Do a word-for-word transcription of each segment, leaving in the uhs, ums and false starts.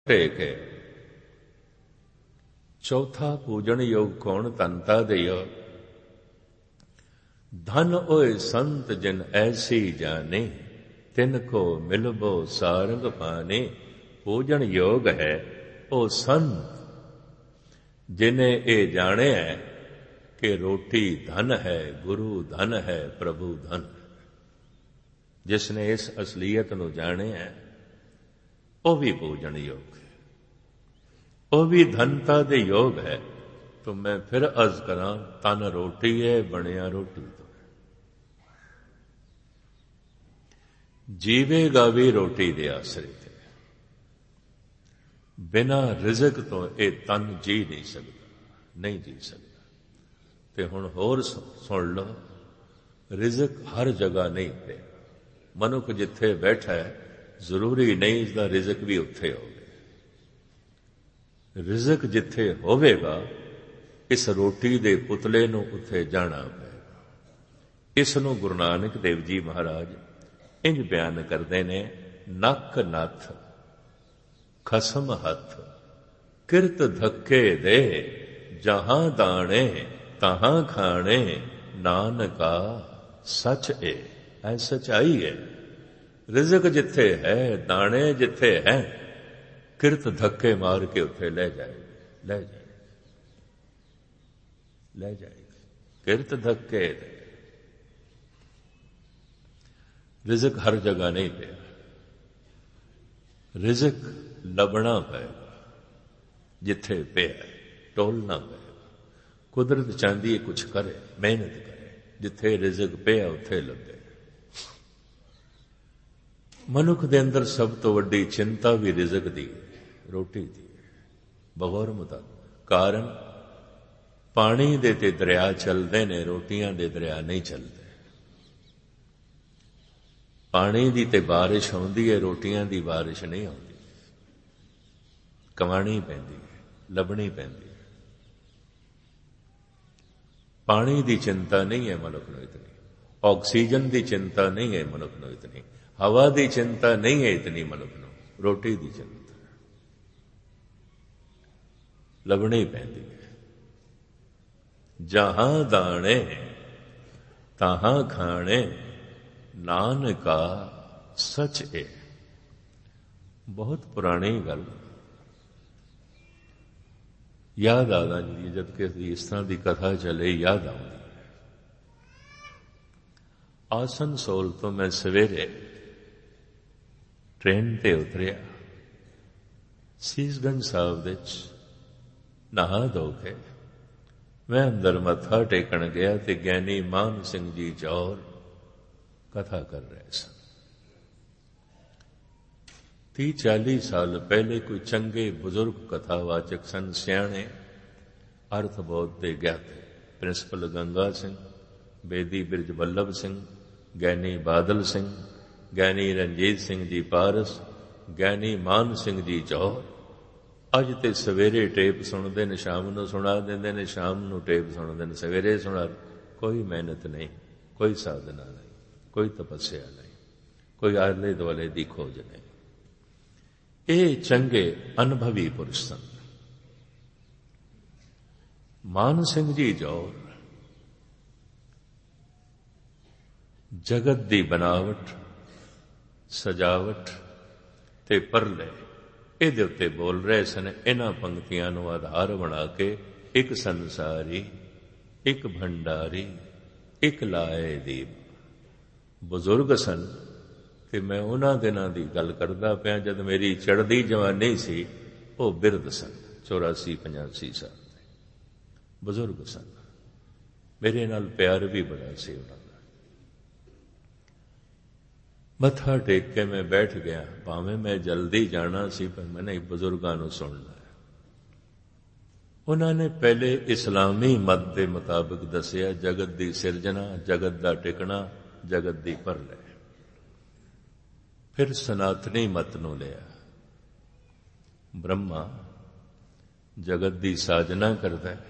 ਟੇਕ ਹੈ। ਚੌਥਾ ਪੂਜਣ ਯੋਗ ਕੌਣ? ਤਨਤਾ ਦੇਇਓ। ਧਨ ਓਏ ਸੰਤ ਜਿਨ ਐਸੀ ਜਾਣੇ, ਤਿਨ ਕੋ ਮਿਲਬੋ ਸਾਰੰਗ ਪਾਣੇ। ਪੂਜਣ ਯੋਗ ਹੈ ਉਹ ਸੰਤ ਜਿਨੇ ਇਹ ਜਾਣਿਆ ਕਿ ਰੋਟੀ ਧਨ ਹੈ, ਗੁਰੂ ਧਨ ਹੈ, ਪ੍ਰਭੂ ਧਨ। ਜਿਸਨੇ ਇਸ ਅਸਲੀਅਤ ਨੂੰ ਜਾਣਿਆ ਉਹ ਵੀ ਪੂਜਣ ਯੋਗ ਹੈ, ਉਹ ਵੀ ਧਨਤਾ ਦੇ ਯੋਗ ਹੈ। तो मैं फिर अर्ज करा, तन रोटी है बनिया रोटी तो जीवेगा भी रोटी दे आश्रित है। बिना रिजक तो ये तन जी नहीं सकता, नहीं जी सकता। ते हुण होर सुन लो, रिजक हर जगह नहीं पे। मनुख जिथे बैठा है जरूरी नहीं इसका रिजक भी उत्थे होवे। रिजक जिथे होवेगा इस रोटी दे पुतले नूं उत्थे जाना पएगा। इस नूं गुरु नानक देव जी महाराज इंज बयान करते ने, नक नथ खसम हथ किरत धक्के दे, जहां दाणे तहां खाणे, नानका सच ए। ऐ सच्चाई है। रिजक जिथे है, दाणे जिथे है, किरत धक्के मार के उत्थे ले जाए, ले जाए ले जाएगी। किरत धक्के दे। रिजक हर जगह नहीं पे, रिजक लबना पएगा जिथे पे है, टोलना पएगा। कुदरत चाहती है कुछ करे, मेहनत करे, जिथे रिजक पे है उथे लगे। मनुख दे अंदर सब तो वड्डी चिंता भी रिजक दी, रोटी दी बगौर मुताबिक। कारण पानी दे ते दरिया चलते ने, रोटियां दे दरिया नहीं चलते। पानी दी ते बारिश आउंदी है, रोटियां दी बारिश नहीं आउंदी। कमानी पैंदी है, लभनी पैंदी है। पानी दी चिंता नहीं है मनुख नूं इतनी, ऑक्सीजन दी चिंता नहीं है मनुख नूं इतनी, हवा दी चिंता नहीं है इतनी मनुख नूं, रोटी दी चिंता लभनी पैंदी है। जहां दाणे तहां खाणे, नानका सच है। बहुत पुरानी गल याद आ जाती, जबकि इस तरह की कथा चले याद आती। आसनसोल तो मैं सवेरे ट्रेन ते उतरिया, सीसगंज साहब विच नहा धो के मैं अंदर मत्था टेकन गया तो ज्ञानी मान सिंह जी जौहर कथा कर रहे सन। ती चाली साल पहले कोई चंगे बुजुर्ग कथावाचक सन, सियाणे अर्थबोध दे ज्ञाते, प्रिंसिपल गंगा सिंह, बेदी बिरज वल्लभ सिंह, ज्ञानी बादल सिंह, ज्ञानी रंजीत सिंह जी पारस, ज्ञानी मान सिंह जी जौहर। अज ते सवेरे टेप सुनते ने, शाम नूं सुना देंदे ने, शाम नूं टेप सुनते ने, सवेरे सुना। कोई मेहनत नहीं, कोई साधना नहीं, कोई तपस्या नहीं, कोई आले दुआले दी खोज नहीं। ये चंगे अनुभवी पुरुष सन। मान सिंह जी जौहर जगत दी बनावट, सजावट ते परले ਇਹਦੇ ਉੱਤੇ बोल रहे सन। इन्हां पंक्तियां नूं आधार बना के एक संसारी, एक भंडारी, एक लाए दीप। बुजुर्ग सन ते मैं उन्हां दिनां दी गल करदा पिया जद मेरी चढ़दी जवानी सी। वो बिरध सन, चौरासी पचासी साल दे बुजुर्ग सन। मेरे नाल प्यार भी बड़ा सी उन्हां। मत्था टेक के मैं बैठ गया, भावें मैं जल्दी जाना सी पर मैंने बुजुर्गों को सुनना है। उन्होंने पहले इस्लामी मत के मुताबिक दसिया जगत की सिरजना, जगत का टिकना, जगत की परले। फिर सनातनी मत नूं लिया। ब्रह्मा जगत की साजना करता है,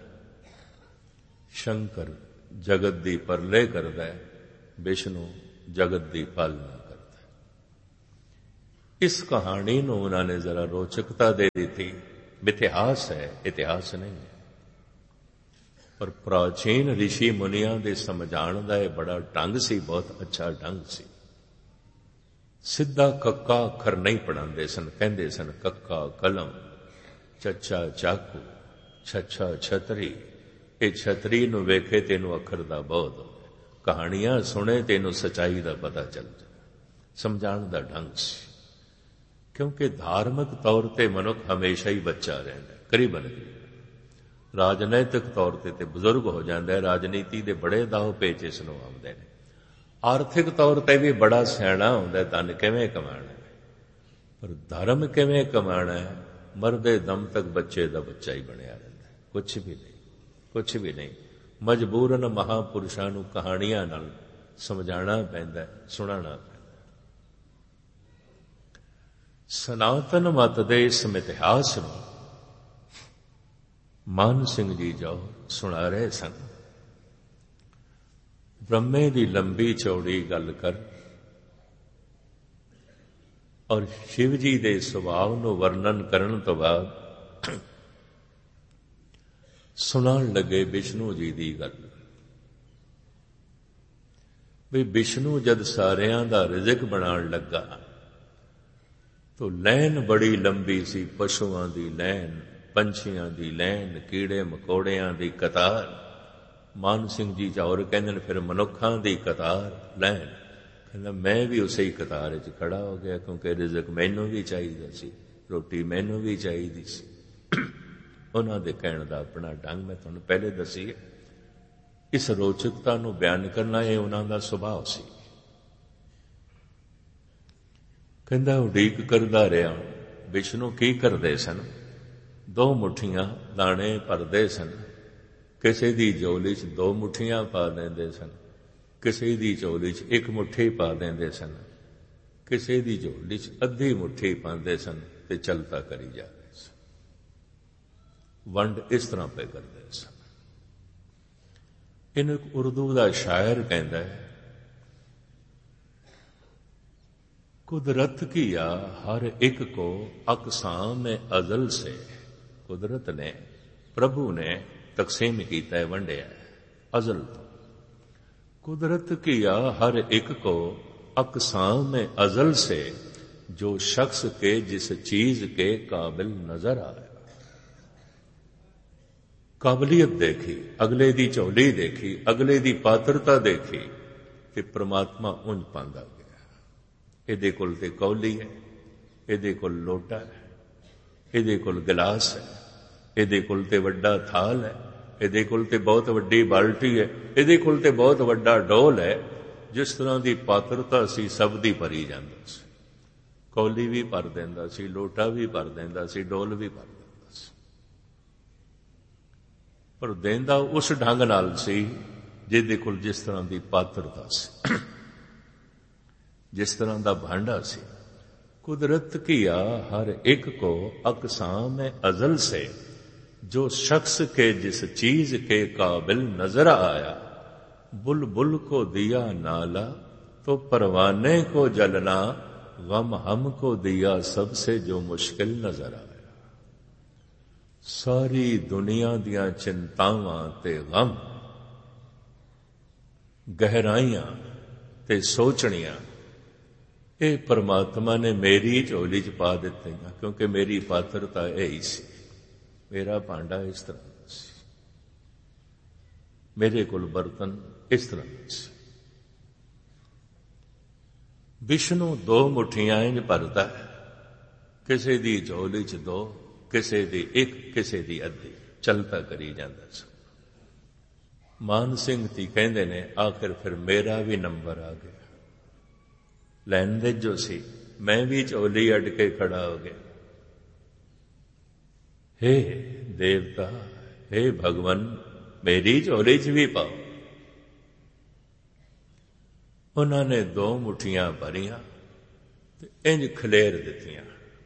शंकर जगत की परले करता है, विष्णु जगत की पालना। ਇਸ ਕਹਾਣੀ ਨੂੰ ਉਹਨਾਂ ਨੇ ਜ਼ਰਾ ਰੋਚਕਤਾ ਦੇ ਦਿੱਤੀ। ਇਤਿਹਾਸ ਹੈ, ਇਤਿਹਾਸ ਨਹੀਂ ਹੈ। ਪਰ ਪ੍ਰਾਚੀਨ ਰਿਸ਼ੀ ਮੁਨੀਆਂ ਦੇ ਸਮਝਾਉਣ ਦਾ ਇਹ ਬੜਾ ਢੰਗ ਸੀ, ਬਹੁਤ ਅੱਛਾ ਢੰਗ ਸੀ। ਸਿੱਧਾ ਕੱਕਾ ਅੱਖਰ ਨਹੀਂ ਪੜ੍ਹਾਉਂਦੇ ਸਨ, ਕਹਿੰਦੇ ਸਨ ਕੱਕਾ ਕਲਮ, ਚੱਚਾ ਚਾਕੂ, ਛੱਛਾ ਛਤਰੀ। ਇਹ ਛਤਰੀ ਨੂੰ ਵੇਖੇ ਤੈਨੂੰ ਅੱਖਰ ਦਾ ਬੋਧ ਹੋਵੇ, ਕਹਾਣੀਆਂ ਸੁਣੇ ਤੈਨੂੰ ਸਚਾਈ ਦਾ ਪਤਾ ਚੱਲ ਜਾਏ। ਸਮਝਾਉਣ ਦਾ ਢੰਗ ਸੀ। ਕਿਉਂਕਿ ਧਾਰਮਿਕ ਤੌਰ ਤੇ ਮਨੁੱਖ ਹਮੇਸ਼ਾ ਹੀ ਬੱਚਾ ਰਹਿੰਦਾ, ਕਰੀਬਨ ਰਾਜਨੀਤਿਕ ਤੌਰ ਤੇ ਤੇ ਬਜ਼ੁਰਗ ਹੋ ਜਾਂਦਾ ਹੈ। ਰਾਜਨੀਤੀ ਦੇ ਬੜੇ ਦਾਅ ਪੇਚ ਇਸ ਨੂੰ ਆਉਂਦੇ ਨੇ। ਆਰਥਿਕ ਤੌਰ ਤੇ ਵੀ ਬੜਾ ਸਿਆਣਾ ਹੁੰਦਾ, ਧਨ ਕਿਵੇਂ ਕਮਾਣਾ, ਪਰ ਧਰਮ ਕਿਵੇਂ ਕਮਾਣਾ ਹੈ, ਮਰਦੇ ਦਮ ਤੱਕ ਬੱਚੇ ਦਾ ਬੱਚਾ ਹੀ ਬਣਿਆ ਰਹਿੰਦਾ। ਕੁਛ ਵੀ ਨਹੀਂ, ਕੁਛ ਵੀ ਨਹੀਂ। ਮਜਬੂਰਨ ਮਹਾਂਪੁਰਸ਼ਾਂ ਨੂੰ ਕਹਾਣੀਆਂ ਨਾਲ ਸਮਝਾਉਣਾ ਪੈਂਦਾ, ਸੁਣਾਉਣਾ ਪੈਂਦਾ। ਸਨਾਤਨ ਮਤ ਦੇ ਇਸ ਇਤਿਹਾਸ ਨੂੰ ਮਾਨ ਸਿੰਘ ਜੀ ਜੋ ਸੁਣਾ ਰਹੇ ਸਨ। ਬ੍ਰਹਮੇ ਦੀ ਲੰਬੀ ਚੌੜੀ ਗੱਲ ਕਰ ਔਰ ਸ਼ਿਵ ਜੀ ਦੇ ਸੁਭਾਅ ਨੂੰ ਵਰਣਨ ਕਰਨ ਤੋਂ ਬਾਅਦ ਸੁਣਾਉਣ ਲੱਗੇ ਵਿਸ਼ਨੂੰ ਜੀ ਦੀ ਗੱਲ। ਵੀ ਵਿਸ਼ਨੂੰ ਜਦ ਸਾਰਿਆਂ ਦਾ ਰਿਜ਼ਕ ਬਣਾਉਣ ਲੱਗਾ ਤੋ ਲੈਨ ਬੜੀ ਲੰਬੀ ਸੀ, ਪਸ਼ੂਆਂ ਦੀ ਲੈਨ, ਪੰਛੀਆਂ ਦੀ ਲੈਨ, ਕੀੜੇ ਮਕੌੜਿਆਂ ਦੀ ਕਤਾਰ। ਮਾਨ ਸਿੰਘ ਜੀ ਚੌਰ ਕਹਿੰਦੇ ਨੇ ਫਿਰ ਮਨੁੱਖਾਂ ਦੀ ਕਤਾਰ ਲੈਨ। ਕਹਿੰਦਾ ਮੈਂ ਵੀ ਉਸੇ ਹੀ ਕਤਾਰ ਵਿੱਚ ਖੜਾ ਹੋ ਗਿਆ, ਕਿਉਂਕਿ ਰਿਜ਼ਕ ਮੈਨੂੰ ਵੀ ਚਾਹੀਦਾ ਸੀ, ਰੋਟੀ ਮੈਨੂੰ ਵੀ ਚਾਹੀਦੀ ਸੀ। ਉਹਨਾਂ ਦੇ ਕਹਿਣ ਦਾ ਆਪਣਾ ਢੰਗ ਮੈਂ ਤੁਹਾਨੂੰ ਪਹਿਲੇ ਦੱਸੀ ਹੈ। ਇਸ ਰੋਚਕਤਾ ਨੂੰ ਬਿਆਨ ਕਰਨਾ ਇਹ ਉਹਨਾਂ ਦਾ ਸੁਭਾਅ ਸੀ। ਕਹਿੰਦਾ ਉਡੀਕ ਕਰਦਾ ਰਿਹਾ। ਵਿਸ਼ਨੂੰ ਕੀ ਕਰਦੇ ਸਨ? ਦੋ ਮੁੱਠੀਆਂ ਦਾਣੇ ਭਰਦੇ ਸਨ। ਕਿਸੇ ਦੀ ਝੋਲੀ 'ਚ ਦੋ ਮੁੱਠੀਆਂ ਪਾ ਦਿੰਦੇ ਸਨ, ਕਿਸੇ ਦੀ ਝੋਲੀ 'ਚ ਇੱਕ ਮੁੱਠੀ ਪਾ ਦਿੰਦੇ ਸਨ, ਕਿਸੇ ਦੀ ਝੋਲੀ 'ਚ ਅੱਧੀ ਮੁੱਠੀ ਪਾਉਂਦੇ ਸਨ ਤੇ ਚਲਤਾ ਕਰੀ ਜਾ ਰਹੇ ਸਨ। ਵੰਡ ਇਸ ਤਰ੍ਹਾਂ ਪੇ ਕਰਦੇ ਸਨ। ਇਹਨੂੰ ਇੱਕ ਉਰਦੂ ਦਾ ਸ਼ਾਇਰ ਕਹਿੰਦਾ ਹੈ, कुदरत किया हर एक को अकसाम अजल से। कुदरत ने, प्रभु ने तकसीम कीता है, वंडिया है अजल तो। कुदरत किया हर एक को अकसाम अजल से, जो शख्स के जिस चीज के काबिल नजर आया। काबलियत देखी, अगले दी झोली देखी, अगले दी पात्रता देखी ते परमात्मा उंज पांदा गया। ਇਹਦੇ ਕੋਲ ਤੇ ਕੌਲੀ ਹੈ, ਇਹਦੇ ਕੋਲ ਲੋਟਾ ਹੈ, ਇਹਦੇ ਕੋਲ ਗਿਲਾਸ ਹੈ, ਇਹਦੇ ਕੋਲ ਤੇ ਵੱਡਾ ਥਾਲ ਹੈ, ਇਹਦੇ ਕੋਲ ਤੇ ਬਹੁਤ ਵੱਡੀ ਬਾਲਟੀ ਹੈ, ਇਹਦੇ ਕੋਲ ਤੇ ਬਹੁਤ ਵੱਡਾ ਡੋਲ ਹੈ। ਜਿਸ ਤਰ੍ਹਾਂ ਦੀ ਪਾਤਰਤਾ ਸੀ ਸਭ ਦੀ ਭਰੀ ਜਾਂਦਾ ਸੀ। ਕੌਲੀ ਵੀ ਭਰ ਦਿੰਦਾ ਸੀ, ਲੋਟਾ ਵੀ ਭਰ ਦਿੰਦਾ ਸੀ, ਡੋਲ ਵੀ ਭਰ ਦਿੰਦਾ ਸੀ। ਪਰ ਦੇਂਦਾ ਉਸ ਢੰਗ ਨਾਲ ਸੀ ਜਿਹਦੇ ਕੋਲ ਜਿਸ ਤਰ੍ਹਾਂ ਦੀ ਪਾਤਰਤਾ ਸੀ, जिस तरह का भांडा सी। कुदरत किया हर एक को अकसाम अजल से, जो शख्स के जिस चीज के काबिल नजर आया। बुलबुल को दिया नाला तो परवाने को जलना, गम हमको दिया सबसे जो मुश्किल नजर आया। सारी दुनिया दियां चिंतावां ते गम, गहराइयां ते सोचणियां ਇਹ परमात्मा ने मेरी झोली च पा दिते, क्योंकि मेरी पात्रता यही सी, मेरा भांडा इस तरह का सी, मेरे कोल बर्तन इस तरह का सी। विष्णु दो मुठियां इंज भरदा है, किसी दी झोली च दो, किसी दी एक, किसी दी अद्धी, चलता करी जांदा सी। मान सिंह जी कहंदे ने आखिर फिर मेरा भी नंबर आ गया। लैन दे जो सी, मैं भी झोली अड के खड़ा हो गया। हे देवता, हे भगवान, मेरी झोली च भी पाओ। उन्होंने दो मुठियां भरियां ते इंज खलेर दित्तियां।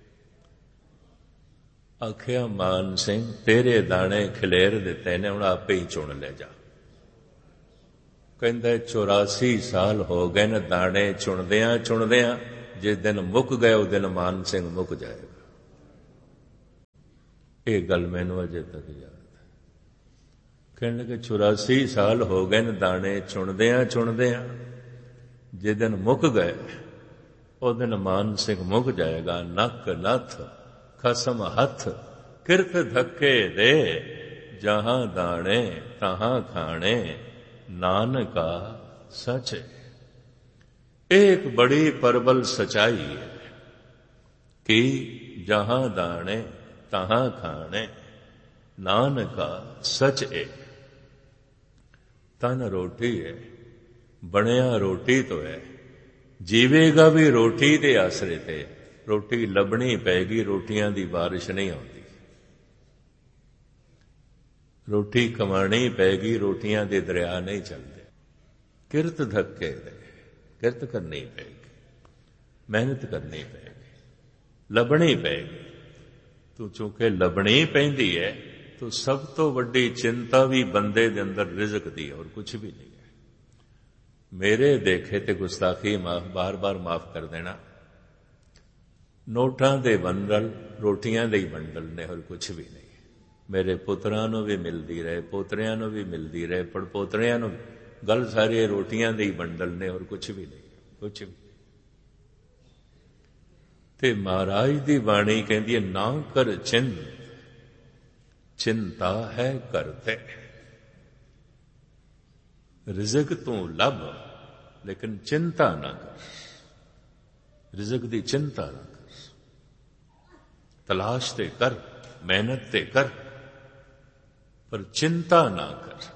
आखिया मान सिंह, तेरे दाने खलेर दिते ने, हुण आपे ही चुन ले जा। कहंदा चौरासी साल हो गए न दाने चुनदियां चुनदियां, ਜੇ ਦਿਨ ਮੁੱਕ ਗਏ ਉਹ ਦਿਨ ਮਾਨ ਸਿੰਘ ਮੁੱਕ ਜਾਏਗਾ। ਇਹ ਗੱਲ ਮੈਨੂੰ ਅਜੇ ਤੱਕ ਯਾਦ ਹੈ। ਕਹਿਣ ਲੱਗੇ ਚੁਰਾਸੀ ਸਾਲ ਹੋ ਗਏ ਨੇ ਦਾਣੇ ਚੁਣਦਿਆਂ ਚੁਣਦਿਆਂ, ਜੇ ਦਿਨ ਮੁੱਕ ਗਏ ਉਹ ਦਿਨ ਮਾਨ ਸਿੰਘ ਮੁੱਕ ਜਾਏਗਾ। ਨੱਕ ਨੱਥ ਖਸਮ ਹੱਥ ਕਿਰਤ ਧੱਕੇ ਦੇ, ਜਹਾਂ ਦਾਣੇ ਤਹਾਂ ਖਾਣੇ ਨਾਨਕਾ ਸੱਚ। ਇਹ ਇੱਕ ਬੜੀ ਪ੍ਰਬਲ ਸਚਾਈ ਹੈ ਕਿ ਜਹਾਂ ਦਾਣੇ ਤਹਾਂ ਖਾਣੇ ਨਾਨਕਾ ਸੱਚ ਏ। ਤਨ ਰੋਟੀ ਹੈ, ਬਣਿਆ ਰੋਟੀ ਤੋਂ ਹੈ, ਜੀਵੇਗਾ ਵੀ ਰੋਟੀ ਦੇ ਆਸਰੇ ਤੇ। ਰੋਟੀ ਲੱਭਣੀ ਪੈਗੀ, ਰੋਟੀਆਂ ਦੀ ਬਾਰਿਸ਼ ਨਹੀਂ ਆਉਂਦੀ। ਰੋਟੀ ਕਮਾਣੀ ਪੈਗੀ, ਰੋਟੀਆਂ ਦੇ ਦਰਿਆ ਨਹੀਂ ਚੱਲਦੇ। ਕਿਰਤ ਧੱਕੇ ਦੇ, ਕਿਰਤ ਕਰਨੀ ਪੈਗੀ, ਮਿਹਨਤ ਕਰਨੀ ਪੈਗੀ, ਲੱਭਣੀ ਪੈਗੀ। ਤੂੰ ਚੂੰਕਿ ਲੱਭਣੀ ਪੈਂਦੀ ਹੈ, ਤੂੰ ਸਭ ਤੋਂ ਵੱਡੀ ਚਿੰਤਾ ਵੀ ਬੰਦੇ ਦੇ ਅੰਦਰ ਰਿਜ਼ਕ ਦੀ ਹੈ, ਹੋਰ ਕੁਝ ਵੀ ਨਹੀਂ ਹੈ। ਮੇਰੇ ਦੇਖੇ ਤੇ ਗੁਸਤਾਖੀ ਮਾਫ ਬਾਰ ਬਾਰ ਮਾਫ ਕਰ ਦੇਣਾ। ਨੋਟਾਂ ਦੇ ਬੰਡਲ ਰੋਟੀਆਂ ਦੇ ਹੀ ਬੰਡਲ ਨੇ, ਹੋਰ ਕੁਝ ਵੀ ਨਹੀਂ। ਮੇਰੇ ਪੁੱਤਰਾਂ ਨੂੰ ਵੀ ਮਿਲਦੀ ਰਹੇ, ਪੋਤਰਿਆਂ ਨੂੰ ਵੀ ਮਿਲਦੀ ਰਹੇ, ਪੜਪੋਤਰਿਆਂ ਨੂੰ, ਗੱਲ ਸਾਰੀ ਰੋਟੀਆਂ ਦੇ ਹੀ ਬੰਡਲ ਨੇ, ਹੋਰ ਕੁਝ ਵੀ ਨਹੀਂ, ਕੁਝ ਵੀ। ਤੇ ਮਹਾਰਾਜ ਦੀ ਬਾਣੀ ਕਹਿੰਦੀ ਹੈ, ਨਾ ਕਰ ਚਿੰਤ ਚਿੰਤਾ ਹੈ ਕਰਤੇ। ਰਿਜ਼ਕ ਤੂੰ ਲੱਭ, ਲੇਕਿਨ ਚਿੰਤਾ ਨਾ ਕਰ। ਰਿਜ਼ਕ ਦੀ ਚਿੰਤਾ ਨਾ ਕਰ, ਤਲਾਸ਼ ਤੇ ਕਰ, ਮਿਹਨਤ ਤੇ ਕਰ, ਪਰ ਚਿੰਤਾ ਨਾ ਕਰ।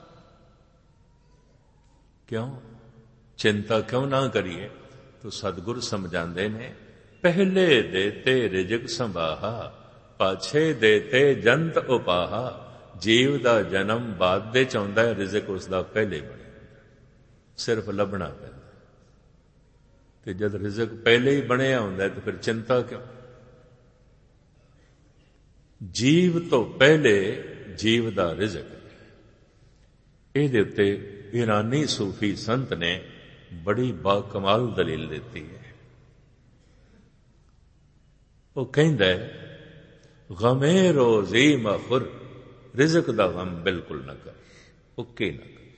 ਕਿਉਂ ਚਿੰਤਾ ਕਿਉਂ ਨਾ ਕਰੀਏ? ਤੋ ਸਤਿਗੁਰ ਸਮਝਾਉਂਦੇ ਨੇ, ਪਹਿਲੇ ਦੇਤੇ ਰਿਜ਼ਕ ਸੰਭਾਹਾ, ਪਾਛੇ ਦੇਤੇ ਜੰਤ ਉਪਾਹਾ। ਜੀਵ ਦਾ ਜਨਮ ਬਾਅਦ ਦੇ ਚ ਆਉਂਦਾ ਹੈ, ਰਿਜ਼ਕ ਉਸ ਦਾ ਪਹਿਲੇ ਬਣਿਆ ਹੁੰਦਾ, ਸਿਰਫ ਲੱਭਣਾ ਪੈਂਦਾ। ਤੇ ਜਦ ਰਿਜ਼ਕ ਪਹਿਲੇ ਹੀ ਬਣਿਆ ਹੁੰਦਾ ਤੇ ਫਿਰ ਚਿੰਤਾ ਕਿਉਂ? ਜੀਵ ਤੋਂ ਪਹਿਲੇ ਜੀਵ ਦਾ ਰਿਜ਼ਕ ਹੈ। ਇਹਦੇ ਉੱਤੇ ਈਰਾਨੀ ਸੂਫੀ ਸੰਤ ਨੇ ਬੜੀ ਬਾਕਮਾਲ ਦਲੀਲ ਦਿੱਤੀ ਹੈ। ਉਹ ਕਹਿੰਦਾ ਹੈ, ਗਮੇ ਰੋਜ਼ੀ ਮਖੁਰ, ਰਿਜ਼ਕ ਦਾ ਗਮ ਬਿਲਕੁਲ ਨਾ ਕਰ, ਉੱਕੇ ਨਾ ਕਰ।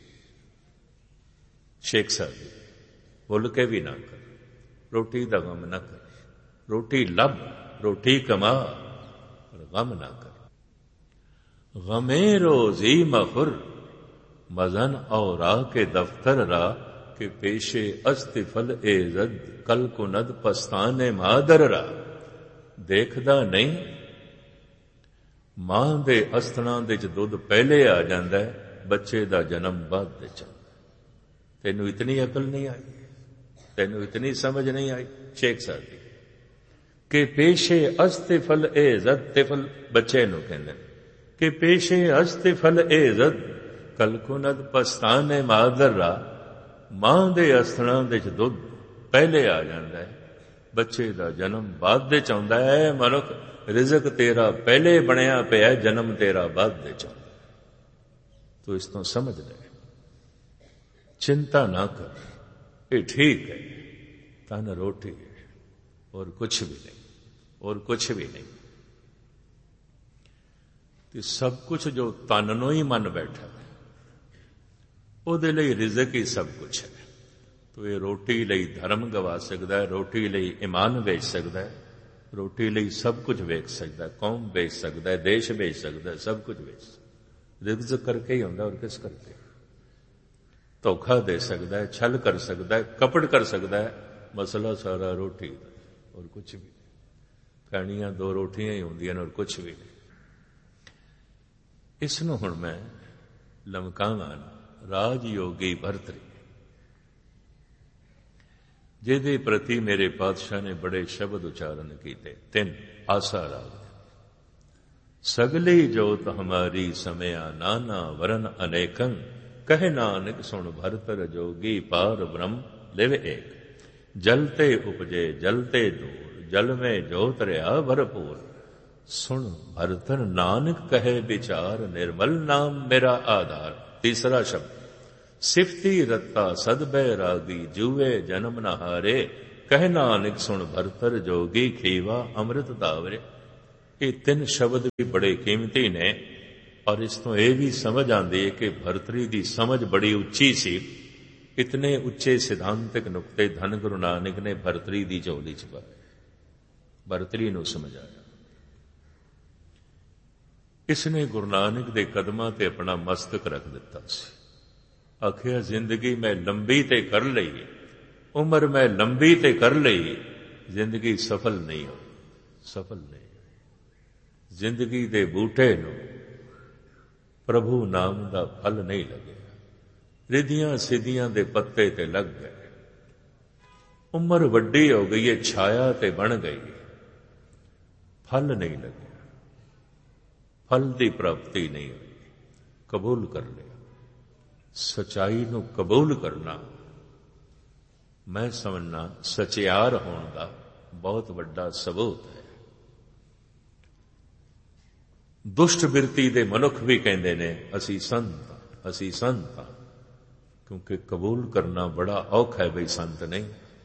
ਸ਼ੇਖ ਸਾਹਿਬ ਬੋਲ ਕੇ ਵੀ ਨਾ ਕਰ, ਰੋਟੀ ਦਾ ਗਮ ਨਾ ਕਰ। ਰੋਟੀ ਲੱਭ, ਰੋਟੀ ਕਮਾ, ਪਰ ਗਮ ਨਾ ਕਰ। ਗਮੇ ਰੋਜ਼ੀ ਮਖੁਰ, मजन और के दफ्तर रा के पेशे अस्तिफल एजद कल कुनद पस्ताने मादर रा। देखदा नहीं मां दे अस्थना दे च दुध पहले आ जांदा है, बच्चे दा जन्म बाद दे चलदा। तैनू इतनी अकल नहीं आई, तैनू इतनी समझ नहीं आई। शेख साहब के पेशे अस्तिफल एजद, तिफल बच्चे नू कहंदे कि पेशे अस्तिफल एजद कल कुनद पस्ताने मादरा। मां दे अस्थना दे च दुध पहले आ जांदा है, बच्चे दा जन्म बाद दे च आउंदा है। मनुख रिजक तेरा पहले बनया पिया, जन्म तेरा बाद दे च आउंदा है। तो इस तो समझ ले, चिंता ना कर, ये ठीक है। तन रोटी है और कुछ भी नहीं, और कुछ भी नहीं। तो सब कुछ जो तन नो ही मन बैठा है, ਉਹਦੇ ਲਈ ਰਿਜ਼ਕ ਹੀ ਸਭ ਕੁਝ ਹੈ। ਤੋ ਇਹ ਰੋਟੀ ਲਈ ਧਰਮ ਗਵਾ ਸਕਦਾ ਹੈ, ਰੋਟੀ ਲਈ ਈਮਾਨ ਵੇਚ ਸਕਦਾ ਹੈ, ਰੋਟੀ ਲਈ ਸਭ ਕੁਝ ਵੇਚ ਸਕਦਾ ਹੈ, ਕੌਮ ਵੇਚ ਸਕਦਾ ਹੈ, ਦੇਸ਼ ਵੇਚ ਸਕਦਾ ਹੈ, ਸਭ ਕੁਝ ਵੇਚ ਸਕਦਾ। ਰਿਜ਼ਕ ਕਰਕੇ ਹੀ ਹੁੰਦਾ, ਔਰ ਕਿਸ ਕਰਕੇ? ਧੋਖਾ ਦੇ ਸਕਦਾ ਹੈ, ਛਲ ਕਰ ਸਕਦਾ ਹੈ, ਕਪੜ ਕਰ ਸਕਦਾ ਹੈ। ਮਸਲਾ ਸਾਰਾ ਰੋਟੀ ਦਾ, ਔਰ ਕੁਝ ਵੀ ਨਹੀਂ। ਖਾਣੀਆਂ ਦੋ ਰੋਟੀਆਂ ਹੀ ਹੁੰਦੀਆਂ ਨੇ, ਔਰ ਕੁਝ ਵੀ ਨਹੀਂ। ਇਸ ਨੂੰ ਹੁਣ ਮੈਂ ਲਮਕਾਵਾਂ ਰਾਜ ਯੋਗੀ ਭਰਤਰੀ, ਜਿਹਦੇ ਪ੍ਰਤੀ ਮੇਰੇ ਪਾਤਸ਼ਾਹ ਨੇ ਬੜੇ ਸ਼ਬਦ ਉਚਾਰਨ ਕੀਤੇ। ਤਿੰਨ ਆਸਾ ਰਾਗ, ਸਗਲੀ ਜੋਤ ਹਮਾਰੀ ਸਮਿਆ ਨਾਨਾ ਵਰਨ ਅਨੇਕੰ, ਕਹਿ ਨਾਨਕ ਸੁਣ ਭਰਤਰ ਜੋਗੀ ਪਾਰ ਬ੍ਰਹਮ ਲਿਵ ਏਕ। ਜਲਤੇ ਉਪਜੇ ਜਲਤੇ ਦੂਰ, ਜਲ में ਜੋਤ ਰਿਆ ਭਰਪੂਰ। ਸੁਣ ਭਰਤਰ ਨਾਨਕ ਕਹੇ ਵਿਚਾਰ, ਨਿਰਮਲ ਨਾਮ ਮੇਰਾ ਆਧਾਰ। तीसरा शब्द, सिफती रत्ता सद बैरागी, जुए जन्म न हारे, ਕਹਿ ਨਾਨਕ ਸੁਣ ਭਰਤਰ ਜੋਗੀ ਖੀਵਾ ਅੰਮ੍ਰਿਤ ਦਾਵਰੇ। ਇਹ ਤਿੰਨ ਸ਼ਬਦ ਵੀ ਬੜੇ ਕੀਮਤੀ ਨੇ, ਔਰ ਇਸ ਤੋਂ ਇਹ ਵੀ ਸਮਝ ਆਉਂਦੀ ਹੈ ਕਿ ਭਰਤਰੀ ਦੀ ਸਮਝ ਬੜੀ ਉੱਚੀ ਸੀ। ਇਤਨੇ ਉੱਚੇ ਸਿਧਾਂਤਕ ਨੁਕਤੇ ਧੰਨ ਗੁਰੂ ਨਾਨਕ ਨੇ ਭਰਤਰੀ ਦੀ ਝੋਲੀ ਚ ਪਾਏ, ਭਰਤਰੀ ਨੂੰ ਸਮਝਾਇਆ। ਇਸਨੇ ਗੁਰੂ ਨਾਨਕ ਦੇ ਕਦਮਾਂ ਤੇ ਆਪਣਾ ਮਸਤਕ ਰੱਖ ਦਿੱਤਾ ਸੀ। ਆਖਿਆ ਜ਼ਿੰਦਗੀ ਮੈਂ ਲੰਬੀ ਤੇ ਕਰ ਲਈ, ਉਮਰ ਮੈਂ ਲੰਬੀ ਤੇ ਕਰ ਲਈ, ਜ਼ਿੰਦਗੀ ਸਫਲ ਨਹੀਂ ਹੋਈ, ਸਫਲ ਨਹੀਂ ਹੋਈ। ਜ਼ਿੰਦਗੀ ਦੇ ਬੂਟੇ ਨੂੰ ਪ੍ਰਭੂ ਨਾਮ ਦਾ ਫਲ ਨਹੀਂ ਲੱਗਿਆ, ਰਿਧੀਆਂ ਸਿੱਧੀਆਂ ਦੇ ਪੱਤੇ ਤੇ ਲੱਗ ਗਏ। ਉਮਰ ਵੱਡੀ ਹੋ ਗਈ ਹੈ, ਛਾਇਆ ਤੇ ਬਣ ਗਈ, ਫਲ ਨਹੀਂ ਲੱਗਿਆ, ਫਲ ਦੀ ਪ੍ਰਾਪਤੀ ਨਹੀਂ ਹੋਈ। ਕਬੂਲ ਕਰ ਲਿਆ, ਸਚਾਈ ਨੂੰ ਕਬੂਲ ਕਰਨਾ ਮੈਂ ਸਮਝਣਾ ਸਚਿਆਰ ਹੋਣ ਦਾ ਬਹੁਤ ਵੱਡਾ ਸਬੂਤ ਹੈ। ਦੁਸ਼ਟ ਬਿਰਤੀ ਦੇ ਮਨੁੱਖ ਵੀ ਕਹਿੰਦੇ ਨੇ ਅਸੀਂ ਸੰਤ ਹਾਂ, ਅਸੀਂ ਸੰਤ ਹਾਂ, ਕਿਉਂਕਿ ਕਬੂਲ ਕਰਨਾ ਬੜਾ ਔਖਾ ਹੈ ਬਈ ਸੰਤ ਨਹੀਂ।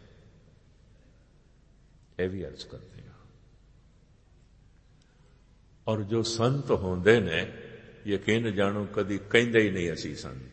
ਇਹ ਵੀ ਅਰਜ਼ ਕਰਦੇ ਹਾਂ। ਔਰ ਜੋ ਸੰਤ ਹੁੰਦੇ ਨੇ ਯਕੀਨ ਜਾਣੋ ਕਦੀ ਕਹਿੰਦੇ ਹੀ ਨਹੀਂ ਅਸੀਂ ਸੰਤ।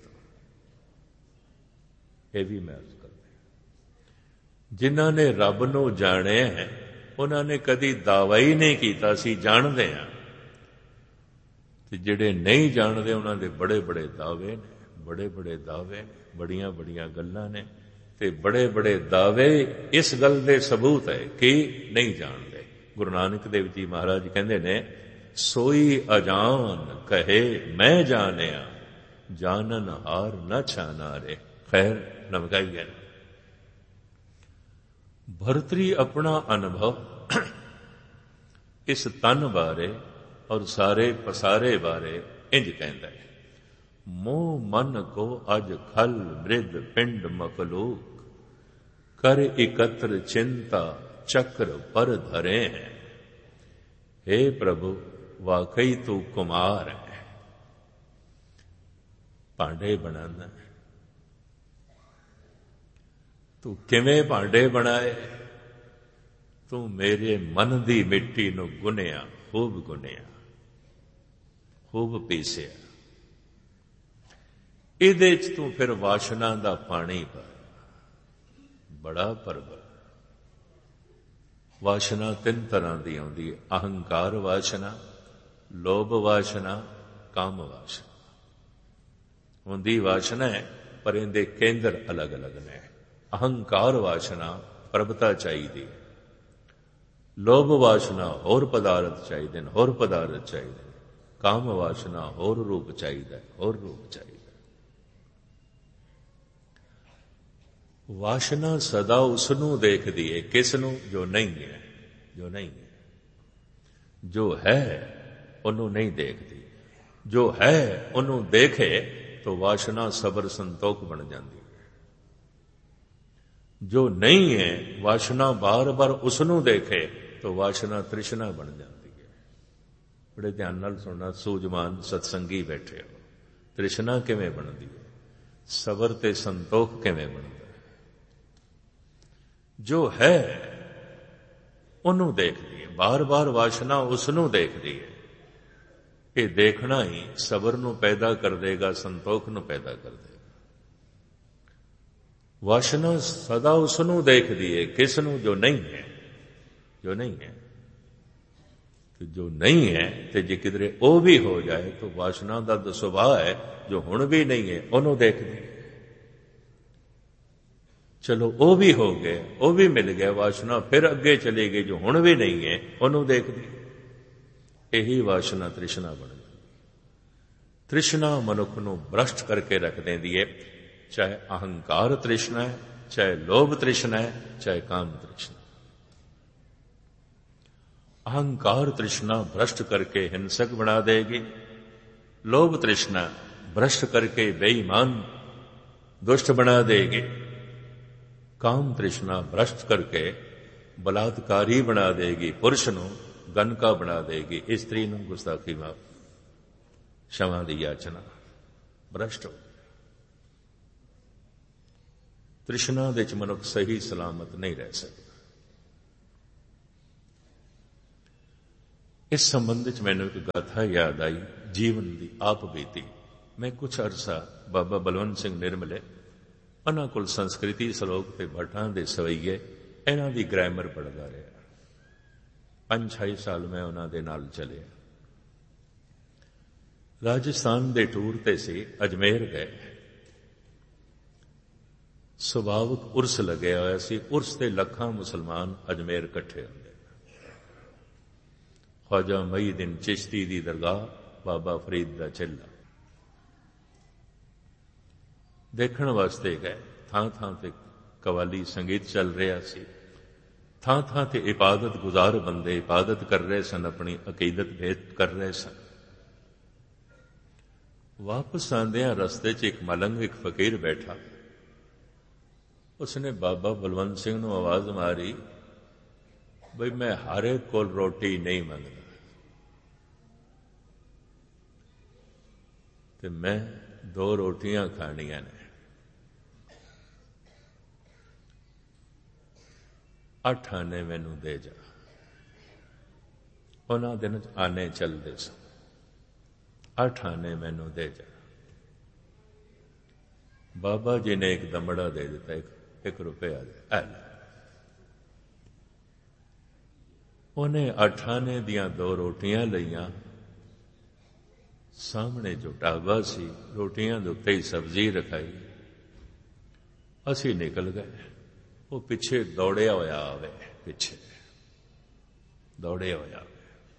ਇਹ ਵੀ ਮੈਂ ਅਰਜ਼ ਕਰਦਾ। ਜਿਨ੍ਹਾਂ ਨੇ ਰੱਬ ਨੂੰ ਜਾਣਿਆ ਹੈ ਉਹਨਾਂ ਨੇ ਕਦੀ ਦਾਅਵਾ ਹੀ ਨਹੀਂ ਕੀਤਾ ਅਸੀਂ ਜਾਣਦੇ ਹਾਂ, ਤੇ ਜਿਹੜੇ ਨਹੀਂ ਜਾਣਦੇ ਉਹਨਾਂ ਦੇ ਬੜੇ ਬੜੇ ਦਾਅਵੇ ਨੇ, ਬੜੇ ਬੜੇ ਦਾਅਵੇ ਨੇ, ਬੜੀਆਂ ਬੜੀਆਂ ਗੱਲਾਂ ਨੇ, ਤੇ ਬੜੇ ਬੜੇ ਦਾਅਵੇ ਇਸ ਗੱਲ ਦੇ ਸਬੂਤ ਹੈ ਕਿ ਨਹੀਂ ਜਾਣਦੇ। ਗੁਰੂ ਨਾਨਕ ਦੇਵ ਜੀ ਮਹਾਰਾਜ ਕਹਿੰਦੇ ਨੇ ਸੋਈ ਅਜਾਨ ਕਹੇ ਮੈਂ ਜਾਣਿਆ, ਜਾਣਨ ਹਾਰ ਨਾ ਛਾਨਾ ਰੇ। ਖੈਰ ਨਮਕਾਈ ਹੈ। ਭਰਤਰੀ ਆਪਣਾ ਅਨੁਭਵ ਇਸ ਤਨ ਬਾਰੇ ਔਰ ਸਾਰੇ ਪਸਾਰੇ ਬਾਰੇ ਇੰਜ ਕਹਿੰਦਾ ਹੈ, ਮੋਹ ਮਨ ਕੋ ਅਜ ਖਲ ਮ੍ਰਿਦ ਪਿੰਡ ਮਖਲੂਕ, ਕਰ ਇਕੱਤਰ ਚਿੰਤਾ ਚੱਕਰ ਪਰ ਧਰੇ ਹੈ। हे ਪ੍ਰਭੂ ਵਾਕਈ ਤੂੰ ਕੁਮਾਰ ਹੈ, ਭਾਂਡੇ ਬਣਾਉਂਦਾ, ਤੂੰ ਕਿਵੇਂ ਭਾਂਡੇ ਬਣਾਏ? ਤੂੰ ਮੇਰੇ ਮਨ ਦੀ ਮਿੱਟੀ ਨੂੰ ਗੁੰਨਿਆ, ਖੂਬ ਗੁੰਨਿਆ, ਖੂਬ ਪੀਸਿਆ। ਇਹਦੇ ਚ ਤੂੰ ਫਿਰ ਵਾਸ਼ਨਾ ਦਾ ਪਾਣੀ ਪਾ, ਬੜਾ ਪਰਬਲ। ਵਾਸ਼ਨਾ ਤਿੰਨ ਤਰ੍ਹਾਂ ਦੀ ਆਉਂਦੀ ਹੈ, ਅਹੰਕਾਰ ਵਾਸ਼ਨਾ, ਲੋਭ ਵਾਸ਼ਨਾ, ਕਾਮ ਵਾਸ਼ਨਾ। ਹੁੰਦੀ ਵਾਸ਼ਨਾ ਹੈ ਪਰ ਇਹਦੇ ਕੇਂਦਰ ਅਲੱਗ ਅਲੱਗ ਨੇ। ਅਹੰਕਾਰ ਵਾਸ਼ਨਾ ਪ੍ਰਭਤਾ ਚਾਹੀਦੀ, ਲੋਭ ਵਾਸ਼ਨਾ ਹੋਰ ਪਦਾਰਥ ਚਾਹੀਦੇ ਨੇ, ਹੋਰ ਪਦਾਰਥ ਚਾਹੀਦੇ ਨੇ, ਕਾਮ ਵਾਸ਼ਨਾ ਹੋਰ ਰੂਪ ਚਾਹੀਦਾ, ਹੋਰ ਰੂਪ ਚਾਹੀਦਾ। ਵਾਸ਼ਨਾ ਸਦਾ ਉਸ ਨੂੰ ਦੇਖਦੀ ਹੈ, ਕਿਸ ਨੂੰ? ਜੋ ਨਹੀਂ ਹੈ, ਜੋ ਨਹੀਂ ਹੈ। ਜੋ ਹੈ ਉਹਨੂੰ ਨਹੀਂ ਦੇਖਦੀ, ਜੋ ਹੈ ਉਹਨੂੰ ਦੇਖੇ ਤਾਂ ਵਾਸ਼ਨਾ ਸਬਰ ਸੰਤੋਖ ਬਣ ਜਾਂਦੀ ਹੈ। ਜੋ ਨਹੀਂ ਹੈ ਵਾਸ਼ਨਾ ਬਾਰ ਬਾਰ ਉਸ ਨੂੰ ਦੇਖੇ ਤਾਂ ਵਾਸ਼ਨਾ ਤ੍ਰਿਸ਼ਨਾ ਬਣ ਜਾਂਦੀ ਹੈ। ਬੜੇ ਧਿਆਨ ਨਾਲ ਸੁਣਨਾ, ਸੂਝਵਾਨ ਸਤਸੰਗੀ ਬੈਠੇ ਹੋ। ਤ੍ਰਿਸ਼ਨਾ ਕਿਵੇਂ ਬਣਦੀ ਹੈ? ਸਬਰ ਤੇ ਸੰਤੋਖ ਕਿਵੇਂ ਬਣਦਾ? ਜੋ ਹੈ ਉਹਨੂੰ ਦੇਖਦੀ ਹੈ, ਬਾਰ ਬਾਰ ਵਾਸ਼ਨਾ ਉਸ ਨੂੰ ਦੇਖਦੀ ਹੈ। ਇਹ ਦੇਖਣਾ ਹੀ ਸਬਰ ਨੂੰ ਪੈਦਾ ਕਰ ਦੇਗਾ, ਸੰਤੋਖ ਨੂੰ ਪੈਦਾ ਕਰ ਦੇਗਾ। ਵਾਸ਼ਨਾ ਸਦਾ ਉਸ ਨੂੰ ਦੇਖਦੀ ਹੈ, ਕਿਸ ਨੂੰ? ਜੋ ਨਹੀਂ ਹੈ, ਜੋ ਨਹੀਂ ਹੈ। ਤੇ ਜੋ ਨਹੀਂ ਹੈ ਤੇ ਜੇ ਕਿਧਰੇ ਉਹ ਵੀ ਹੋ ਜਾਏ ਤਾਂ ਵਾਸ਼ਨਾ ਦਾ ਤਾਂ ਸੁਭਾਅ ਹੈ, ਜੋ ਹੁਣ ਵੀ ਨਹੀਂ ਹੈ ਉਹਨੂੰ ਦੇਖਦੀ ਹੈ। ਚਲੋ ਉਹ ਵੀ ਹੋ ਗਏ, ਉਹ ਵੀ ਮਿਲ ਗਿਆ, ਵਾਸ਼ਨਾ ਫਿਰ ਅੱਗੇ ਚਲੀ ਗਈ, ਜੋ ਹੁਣ ਵੀ ਨਹੀਂ ਹੈ ਉਹਨੂੰ ਦੇਖਦੀ। ਇਹੀ ਵਾਸ਼ਨਾ ਤ੍ਰਿਸ਼ਨਾ ਬਣ ਜਾਂਦੀ। ਤ੍ਰਿਸ਼ਨਾ ਮਨੁੱਖ ਨੂੰ ਭ੍ਰਸ਼ਟ ਕਰਕੇ ਰੱਖ ਦਿੰਦੀ ਹੈ, ਚਾਹੇ ਅਹੰਕਾਰ ਤ੍ਰਿਸ਼ਨਾ ਹੈ, ਚਾਹੇ ਲੋਭ ਤ੍ਰਿਸ਼ਨਾ ਹੈ, ਚਾਹੇ ਕਾਮ ਤ੍ਰਿਸ਼ਨਾ। ਅਹੰਕਾਰ ਤ੍ਰਿਸ਼ਨਾ ਭ੍ਰਸ਼ਟ ਕਰਕੇ ਹਿੰਸਕ ਬਣਾ ਦੇਗੀ, ਲੋਭ ਤ੍ਰਿਸ਼ਨਾ ਭ੍ਰਸ਼ਟ ਕਰਕੇ ਬੇਈਮਾਨ ਦੁਸ਼ਟ ਬਣਾ ਦੇਗੀ, ਕਾਮ ਤ੍ਰਿਸ਼ਨਾ ਭ੍ਰਸ਼ਟ ਕਰਕੇ ਬਲਾਤਕਾਰੀ ਬਣਾ ਦੇਗੀ, ਪੁਰਸ਼ ਨੂੰ ਗਨਕਾ ਬਣਾ ਦੇਗੀ, ਇਸਤਰੀ ਨੂੰ ਗੁਸਤਾਖੀ ਮਾਫ, ਸ਼ਮਾ ਦੀ ਯਾਚਨਾ, ਭ੍ਰਸ਼ਟ ਹੋ। ਤ੍ਰਿਸ਼ਨਾ ਦੇ ਚ ਮਨੁੱਖ ਸਹੀ ਸਲਾਮਤ ਨਹੀਂ ਰਹਿ ਸਕਦਾ। ਇਸ ਸੰਬੰਧ ਵਿੱਚ ਮੈਨੂੰ ਇੱਕ ਗਾਥਾ ਯਾਦ ਆਈ, ਜੀਵਨ ਦੀ ਆਪ ਬੀਤੀ। ਮੈਂ ਕੁਛ ਅਰਸਾ ਬਾਬਾ ਬਲਵੰਤ ਸਿੰਘ ਨਿਰਮਲੇ, ਉਹਨਾਂ ਕੋਲ ਸੰਸਕ੍ਰਿਤੀ ਸਲੋਕ ਤੇ ਭੱਟਾਂ ਦੇ ਸਵਈਏ, ਇਹਨਾਂ ਦੀ ਗ੍ਰਾਮਰ ਪੜ੍ਹਦਾ ਰਿਹਾ। ਪੰਜ ਛੇ ਸਾਲ ਮੈਂ ਉਹਨਾਂ ਦੇ ਨਾਲ ਚੱਲਿਆ। ਰਾਜਸਥਾਨ ਦੇ ਟੂਰ ਤੇ ਸੀ, ਅਜਮੇਰ ਗਏ। ਸੁਭਾਵਕ ਉਰਸ ਲੱਗਿਆ ਹੋਇਆ ਸੀ। ਉਰਸ ਤੇ ਲੱਖਾਂ ਮੁਸਲਮਾਨ ਅਜਮੇਰ ਇਕੱਠੇ ਹੁੰਦੇ। ख्वाजा मुईउद्दीन चिश्ती दी दरगाह, बाबा फरीद दा चेला देखण वास्ते गए। थां थां ते कवाली संगीत चल रहा सी। थां थां ते इबादत गुजार बंदे इबादत कर रहे सन, अपनी अकीदत भेद कर रहे सन। वापस आंदियां रस्ते च एक मलंग, एक फकीर बैठा। उसने बाबा बलवंत सिंह नूं आवाज मारी, बई मैं हर एक कोल रोटी नहीं मंगदा, ते मैं दो रोटियां खानियां ने। अठ आने मैनू दे जा। उन्हां दिन आने चलते सन। अठ आने मैनू दे जा। बाबा जी ने एक दमड़ा दे दिता, एक, एक रुपया दे। उन्हें अठ आने दियां दो रोटियां लईयां। सामने जो ढाबा सी, रोटियां दे उत्ते ही सब्जी रखाई। असी निकल गए। वो पिछे दौड़िया होया आवे, पिछे दौड़िया होया आवे।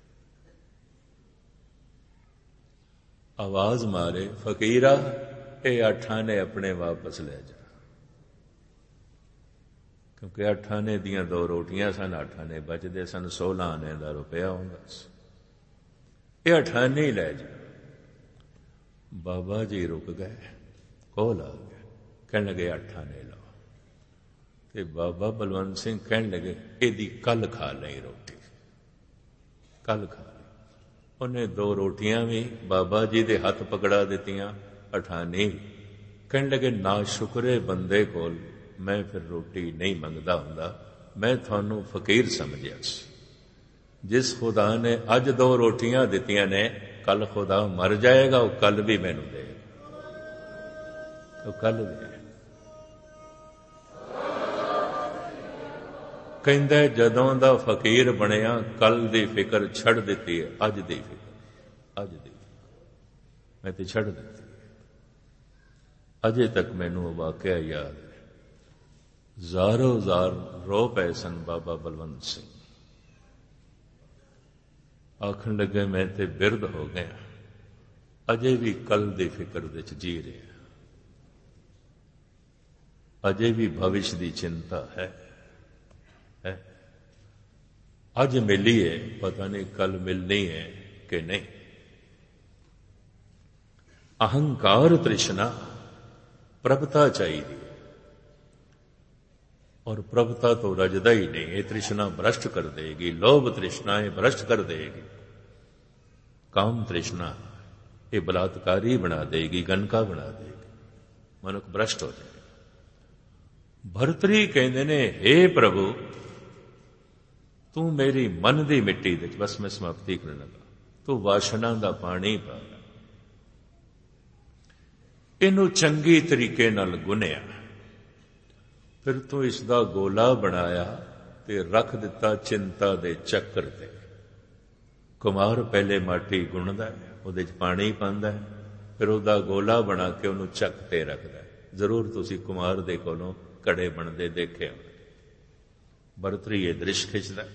आवाज मारे, फकीरा ये अठ आने अपने वापस ले जा। क्योंकि अठ आने दियां दो रोटियां सन, अठ आने बचते सन, सोलह आने का रुपया होंदा सी। ये अठ आने ही ले जा। बाबा जी रुक गए, कोल आ गए, कहने लगे अठ आने लो। ते बाबा बलवंत सिंह कहने लगे, एदी कल खा लई रोटी, कल खा ली। उन्हें दो रोटियां भी बाबा जी दे हथ पकड़ा दित्तियां, अठानी। कहने लगे, ना शुक्रे बंदे कोल मैं फिर रोटी नहीं मंगदा हुंदा, मैं थानू फकीर समझिया सी। जिस खुदा ने अज दो रोटियां दित्तियां ने, कल खुदा मर जाएगा, वो कल भी मैनू देगा, वो कल भी। कहंदा जदों दा फकीर बनिया, कल दी फिक्र छड़ दित्ती है, अज दी फिक्र, अज दी मैं ते छड़ दित्ती। अजे तक मैनू वाकया याद है। ਜ਼ਾਰੋ ਜ਼ਾਰ रो पै सन बाबा बलवंत सिंह। आखन लगे मैं ते बिरध हो गया, अजे भी कल की फिक्र विच जी रहा, अजे भी भविष्य की चिंता है, है। अज मिली है, पता नहीं कल मिलनी है कि नहीं। अहंकार तृष्णा प्रभुता चाहिए, और प्रभुता तो रजदा ही नहीं। ये तृष्णा भ्रष्ट कर देगी, लोभ तृष्णाएं भ्रष्ट कर देगी। काम तृष्णा ये बलात्कारी बना देगी, गनका बना देगी, मनुख भ्रष्ट हो जाएगा। भरतरी कहते ने, हे प्रभु तू मेरी मन की मिट्टी दे, बस मैं समाप्ति करने लगा, तू वासना का पानी पा, इनू चंगी तरीके नाल गुनिया, फिर तू इसका गोला बनाया ते रख दिता चिंता दे चक्कर ते। कुमार पहले माटी गुणदा है, उहदे च पानी पांदा है, फिर उसका गोला बना के उहनूं चक ते रखदा है। जरूर तुसीं कुमार दे कोलों कड़े बनदे देखे होणे। भरतरी ये दृश्य खिंचदा,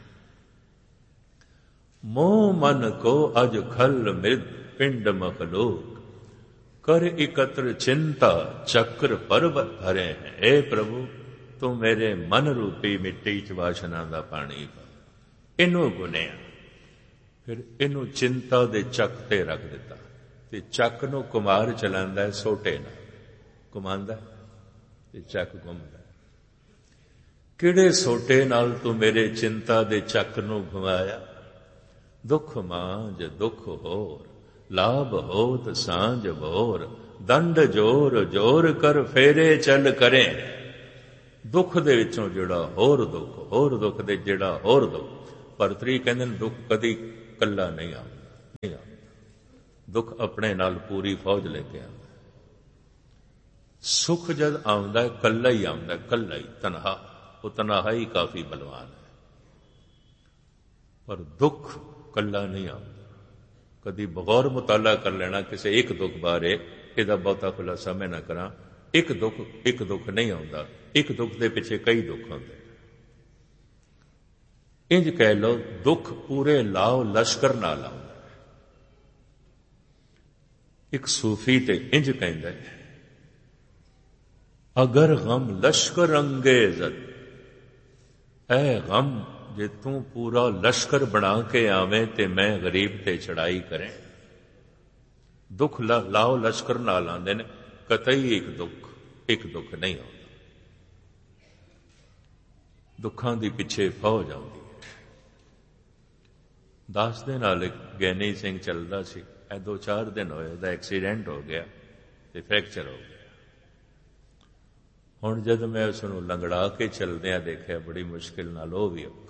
मोह मन को अज खल मृद पिंड मखलूक, कर एकत्र चिंता चक्र पर्वत भरे हैं। हे प्रभु तू मेरे मन रूपी मिट्टी च वासना का पानी पा, इनू गुनिया, फिर इनू चिंता दे चक ते रख दिता। ते चक नू कुमार चलांदा है, सोटे नाल घुमांदा ते चक घुमदा। किहड़े सोटे नाल तू मेरे चिंता दे चक नू घुमाया। दुख मांझ दुख होर, लाभ होत सांझ भोर, ਦੰਡ ਜੋਰ ਜੋਰ ਕਰ ਫੇਰੇ ਚੱਲ ਕਰੇ। ਦੁੱਖ ਦੇ ਵਿੱਚੋਂ ਜਿਹੜਾ ਹੋਰ ਦੁੱਖ, ਹੋਰ ਦੁੱਖ ਦੇ ਜਿਹੜਾ ਹੋਰ ਦੁੱਖ। ਭਰਤਰੀ ਕਹਿੰਦੇ ਨੇ ਦੁੱਖ ਕਦੀ ਕੱਲਾ ਨਹੀਂ ਆਉਂਦਾ, ਨਹੀਂ ਆਉਂਦਾ। ਦੁੱਖ ਆਪਣੇ ਨਾਲ ਪੂਰੀ ਫੌਜ ਲੈ ਕੇ ਆਉਂਦਾ। ਸੁਖ ਜਦ ਆਉਂਦਾ ਹੈ ਕੱਲਾ ਹੀ ਆਉਂਦਾ, ਕੱਲਾ ਹੀ, ਤਨਹਾ। ਉਹ ਤਨਹਾ ਹੀ ਕਾਫੀ ਬਲਵਾਨ ਹੈ। ਪਰ ਦੁੱਖ ਕੱਲਾ ਨਹੀਂ ਆਉਂਦਾ। ਕਦੀ ਬਗੌਰ ਮੁਤਾਲਾ ਕਰ ਲੈਣਾ ਕਿਸੇ ਇੱਕ ਦੁੱਖ ਬਾਰੇ, ਇਹਦਾ ਬਹੁਤਾ ਖੁਲਾਸਾ ਮੈਂ ਨਾ ਕਰਾਂ। ਇੱਕ ਦੁੱਖ ਇੱਕ ਦੁੱਖ ਨਹੀਂ ਆਉਂਦਾ, ਇੱਕ ਦੁੱਖ ਦੇ ਪਿੱਛੇ ਕਈ ਦੁੱਖ ਆਉਂਦੇ। ਇੰਜ ਕਹਿ ਲਓ, ਦੁੱਖ ਪੂਰੇ ਲਾਓ ਲਸ਼ਕਰ ਨਾਲ ਆਉਂਦਾ। ਇੱਕ ਸੂਫੀ ਤੇ ਇੰਜ ਕਹਿੰਦਾ ਹੈ, ਅਗਰ ਗਮ ਲਸ਼ਕਰ ਅੰਗੇਜ਼ਤ, ਐ ਗਮ ਜੇ ਤੂੰ ਪੂਰਾ ਲਸ਼ਕਰ ਬਣਾ ਕੇ ਆਵੇਂ ਤੇ ਮੈਂ ਗਰੀਬ ਤੇ ਚੜਾਈ ਕਰੇ। ਦੁੱਖ ਲਾਓ ਲਸ਼ਕਰ ਨਾਲ ਆਉਂਦੇ ਨੇ, ਕਤਈ ਇੱਕ ਦੁੱਖ ਇੱਕ ਦੁੱਖ ਨਹੀਂ ਆਉਂਦਾ। ਦੁੱਖਾਂ ਦੀ ਪਿੱਛੇ ਫੌਜ ਆਉਂਦੀ ਹੈ। ਦਾਸ ਦੇ ਨਾਲ ਇੱਕ ਗਿਆਨੀ ਸਿੰਘ ਚੱਲਦਾ ਸੀ। ਇਹ ਦੋ ਚਾਰ ਦਿਨ ਹੋਏ, ਉਹਦਾ ਐਕਸੀਡੈਂਟ ਹੋ ਗਿਆ ਤੇ ਫ੍ਰੈਕਚਰ ਹੋ ਗਿਆ। ਹੁਣ ਜਦ ਮੈਂ ਉਸ ਨੂੰ ਲੰਗੜਾ ਕੇ ਚੱਲਦਿਆਂ ਦੇਖਿਆ, ਬੜੀ ਮੁਸ਼ਕਿਲ ਨਾਲ ਉਹ ਵੀ ਔਖਾ।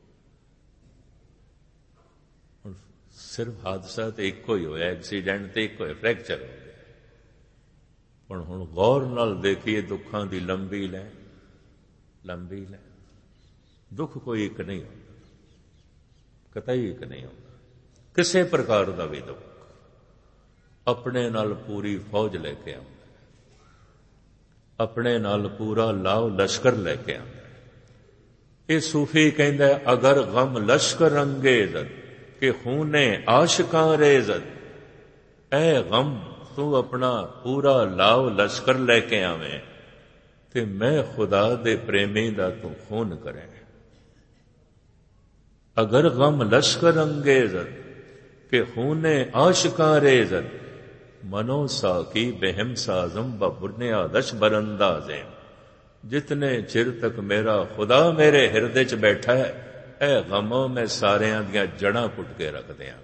ਹੁਣ ਸਿਰਫ ਹਾਦਸਾ ਤੇ ਇੱਕੋ ਹੀ ਹੋਇਆ, ਐਕਸੀਡੈਂਟ ਤੇ ਇੱਕੋ ਹੋਇਆ, ਫ੍ਰੈਕਚਰ ਹੋ ਗਿਆ। ਹੁਣ ਹੁਣ ਗੌਰ ਨਾਲ ਦੇਖੀਏ ਦੁੱਖਾਂ ਦੀ ਲੰਬੀ ਲੈ, ਲੰਬੀ ਲੈ। ਦੁੱਖ ਕੋਈ ਇੱਕ ਨਹੀਂ ਹੁੰਦਾ, ਕਤਈ ਇੱਕ ਨਹੀਂ ਹੁੰਦਾ। ਕਿਸੇ ਪ੍ਰਕਾਰ ਦਾ ਵੀ ਦੁੱਖ ਆਪਣੇ ਨਾਲ ਪੂਰੀ ਫੌਜ ਲੈ ਕੇ ਆਉਂਦਾ, ਆਪਣੇ ਨਾਲ ਪੂਰਾ ਲਾਓ ਲਸ਼ਕਰ ਲੈ ਕੇ ਆਉਂਦਾ। ਇਹ ਸੂਫੀ ਕਹਿੰਦਾ, ਅਗਰ ਗਮ ਲਸ਼ਕਰ ਅੰਗੇਜ਼ਤ ਕਿ ਖੂਨੇ ਆਸ਼ਕਾਂ ਰੇਜ਼ਤ। ਐ ਗਮ ਤੂੰ ਆਪਣਾ ਪੂਰਾ ਲਾਓ ਲਸ਼ਕਰ ਲੈ ਕੇ ਆਵੇਂ ਤੇ ਮੈਂ ਖੁਦਾ ਦੇ ਪ੍ਰੇਮੀ ਦਾ ਤੂੰ ਖੂਨ ਕਰੇ। ਅਗਰ ਗਮ ਲਸ਼ਕਰ ਅੰਗੇਜ਼ਤ ਕਿ ਖੂਨੇ ਆਸ਼ਕਾਂ ਰੇਜ਼ਤ। ਮਨੋ ਸਾਕੀ ਬਹਿਮ ਸਾਜ਼ਮ ਬੁਰਨਿਆ ਦਸ਼ ਬਰੰਦਾਜ਼ੇ। ਜਿਤਨੇ ਚਿਰ ਤੱਕ ਮੇਰਾ ਖੁਦਾ ਮੇਰੇ ਹਿਰਦੇ 'ਚ ਬੈਠਾ ਹੈ, ਇਹ ਗਮੋਂ ਮੈਂ ਸਾਰਿਆਂ ਦੀਆਂ ਜੜਾਂ ਪੁੱਟ ਕੇ ਰੱਖ ਦਿਆਂਗਾ।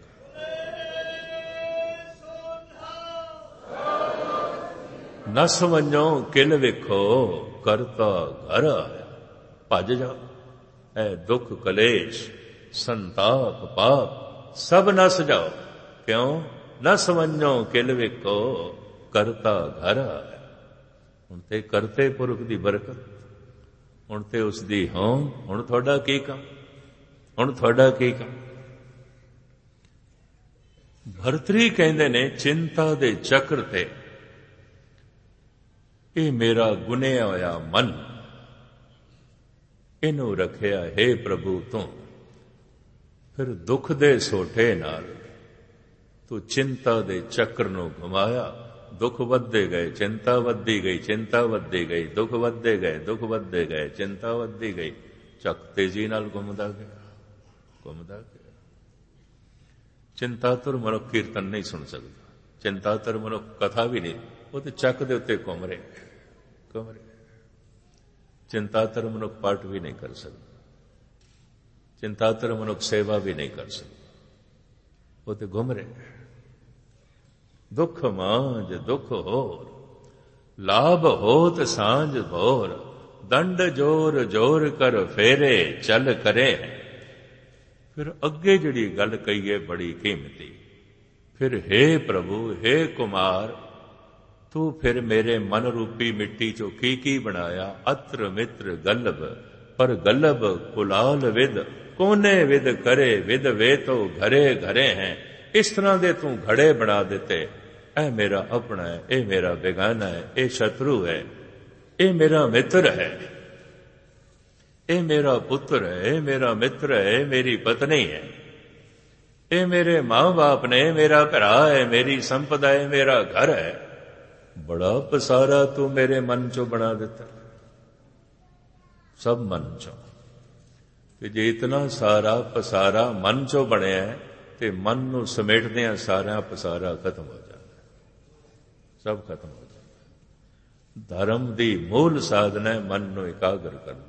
ਨਸ ਵੰਜੋ ਕਿਲ ਵੇਖੋ ਕਰਤਾ ਘਰ ਆਇਆ। ਭੱਜ ਜਾ, ਇਹ ਦੁੱਖ ਕਲੇਸ਼ ਸੰਤਾਪ ਪਾਪ ਸਭ ਨਸ ਜਾਓ। ਕਿਉਂ? ਨਸ ਵੰਜੋ ਕਿਲ ਵੇਖੋ ਕਰਤਾ ਘਰ ਆਇਆ। ਹੁਣ ਤੇ ਕਰਤੇ ਪੁਰਖ ਦੀ ਬਰਕਤ, ਹੁਣ ਤੇ ਉਸ ਦੀ ਹੋਂਦ। ਹੁਣ ਤੁਹਾਡਾ ਕੀ ਕੰਮ, ਹੁਣ ਤੁਹਾਡਾ ਕੀ ਕੰਮ। ਭਰਤਰੀ ਕਹਿੰਦੇ ਨੇ, ਚਿੰਤਾ ਦੇ ਚੱਕਰ ਤੇ ਇਹ ਮੇਰਾ ਗੁਨਿਆ ਹੋਇਆ ਮਨ, ਇਹਨੂੰ ਰੱਖਿਆ ਹੈ ਪ੍ਰਭੂ ਤੂੰ। ਫਿਰ ਦੁੱਖ ਦੇ ਸੋਟੇ ਨਾਲ ਤੂੰ ਚਿੰਤਾ ਦੇ ਚੱਕਰ ਨੂੰ ਘੁਮਾਇਆ। ਦੁੱਖ ਵੱਧਦੇ ਗਏ, ਚਿੰਤਾ ਵੱਧਦੀ ਗਈ, ਚਿੰਤਾ ਵੱਧਦੀ ਗਈ, ਦੁੱਖ ਵੱਧਦੇ ਗਏ, ਦੁੱਖ ਵੱਧਦੇ ਗਏ, ਚਿੰਤਾ ਵੱਧਦੀ ਗਈ। ਚੱਕ ਤੇਜ਼ੀ ਨਾਲ ਘੁੰਮਦਾ ਗਿਆ, ਘੁੰਮਦਾ ਗਿਆ। ਚਿੰਤਾਤੁਰ ਮਨੁੱਖ ਕੀਰਤਨ ਨਹੀਂ ਸੁਣ ਸਕਦਾ, ਚਿੰਤਾਤੁਰ ਮਨੁੱਖ ਕਥਾ ਵੀ ਨਹੀਂ। ਉਹ ਤੇ ਚੱਕ ਦੇ ਉੱਤੇ ਘੁੰਮ ਰਹੇ, ਘੁੰਮ ਰਹੇ। ਚਿੰਤਾਤੁਰ ਮਨੁੱਖ ਪਾਠ ਵੀ ਨਹੀਂ ਕਰ ਸਕਦਾ, ਚਿੰਤਾਤੁਰ ਮਨੁੱਖ ਸੇਵਾ ਵੀ ਨਹੀਂ ਕਰ ਸਕਦਾ। ਉਹ ਤੇ ਘੁੰਮ ਰਹੇ। ਦੁੱਖ ਮਾਂਝ ਦੁੱਖ ਹੋਰ, ਲਾਭ ਹੋਤ ਸਾਂਝ ਭੋਰ। ਦੰਡ ਜੋਰ ਜੋਰ ਕਰ ਫੇਰੇ ਚੱਲ ਕਰੇ। ਫਿਰ ਅੱਗੇ ਜਿਹੜੀ ਗੱਲ ਕਹੀਏ ਬੜੀ ਕੀਮਤੀ। ਫਿਰ ਹੇ ਪ੍ਰਭੂ, ਹੇ ਕੁਮਾਰ, ਤੂੰ ਫਿਰ ਮੇਰੇ ਮਨ ਰੂਪੀ ਮਿੱਟੀ ਚੋਂ ਕੀ ਕੀ ਬਣਾਇਆ। ਅਤਰ ਮਿੱਤਰ ਗਲਬ ਪਰ ਗਲਬ ਕੁਲਾਲ ਵਿਦ। ਕੋਨੇ ਵਿਦ ਕਰੇ ਵਿਦ ਵੇ ਤੋ ਘਰੇ ਘਰੇ ਹੈ। ਇਸ ਤਰ੍ਹਾਂ ਦੇ ਤੂੰ ਘੜੇ ਬਣਾ ਦਿੱਤੇ। ਇਹ ਮੇਰਾ ਆਪਣਾ ਹੈ, ਇਹ ਮੇਰਾ ਬੇਗਾਨਾ ਹੈ, ਇਹ ਸ਼ਤਰੂ ਹੈ, ਇਹ ਮੇਰਾ ਮਿੱਤਰ ਹੈ, ਇਹ ਮੇਰਾ ਪੁੱਤਰ ਹੈ, ਇਹ ਮੇਰਾ ਮਿੱਤਰ ਹੈ, ਇਹ ਮੇਰੀ ਪਤਨੀ ਹੈ, ਇਹ ਮੇਰੇ ਮਾਂ ਬਾਪ ਨੇ, ਮੇਰਾ ਭਰਾ ਹੈ, ਮੇਰੀ ਸੰਪਦਾ ਹੈ, ਮੇਰਾ ਘਰ ਹੈ। ਬੜਾ ਪਸਾਰਾ ਤੂੰ ਮੇਰੇ ਮਨ ਚੋਂ ਬਣਾ ਦਿੱਤਾ, ਸਭ ਮਨ ਚੋਂ। ਤੇ ਜੇ ਇਤਨਾ ਸਾਰਾ ਪਸਾਰਾ ਮਨ ਚੋਂ ਬਣਿਆ ਤੇ ਮਨ ਨੂੰ ਸਮੇਟਦਿਆਂ ਸਾਰਾ ਪਸਾਰਾ ਖਤਮ ਹੋ ਜਾਂਦਾ, ਸਭ ਖਤਮ ਹੋ ਜਾਂਦਾ। ਧਰਮ ਦੀ ਮੂਲ ਸਾਧਨਾ ਹੈ ਮਨ ਨੂੰ ਇਕਾਗਰ ਕਰਨਾ,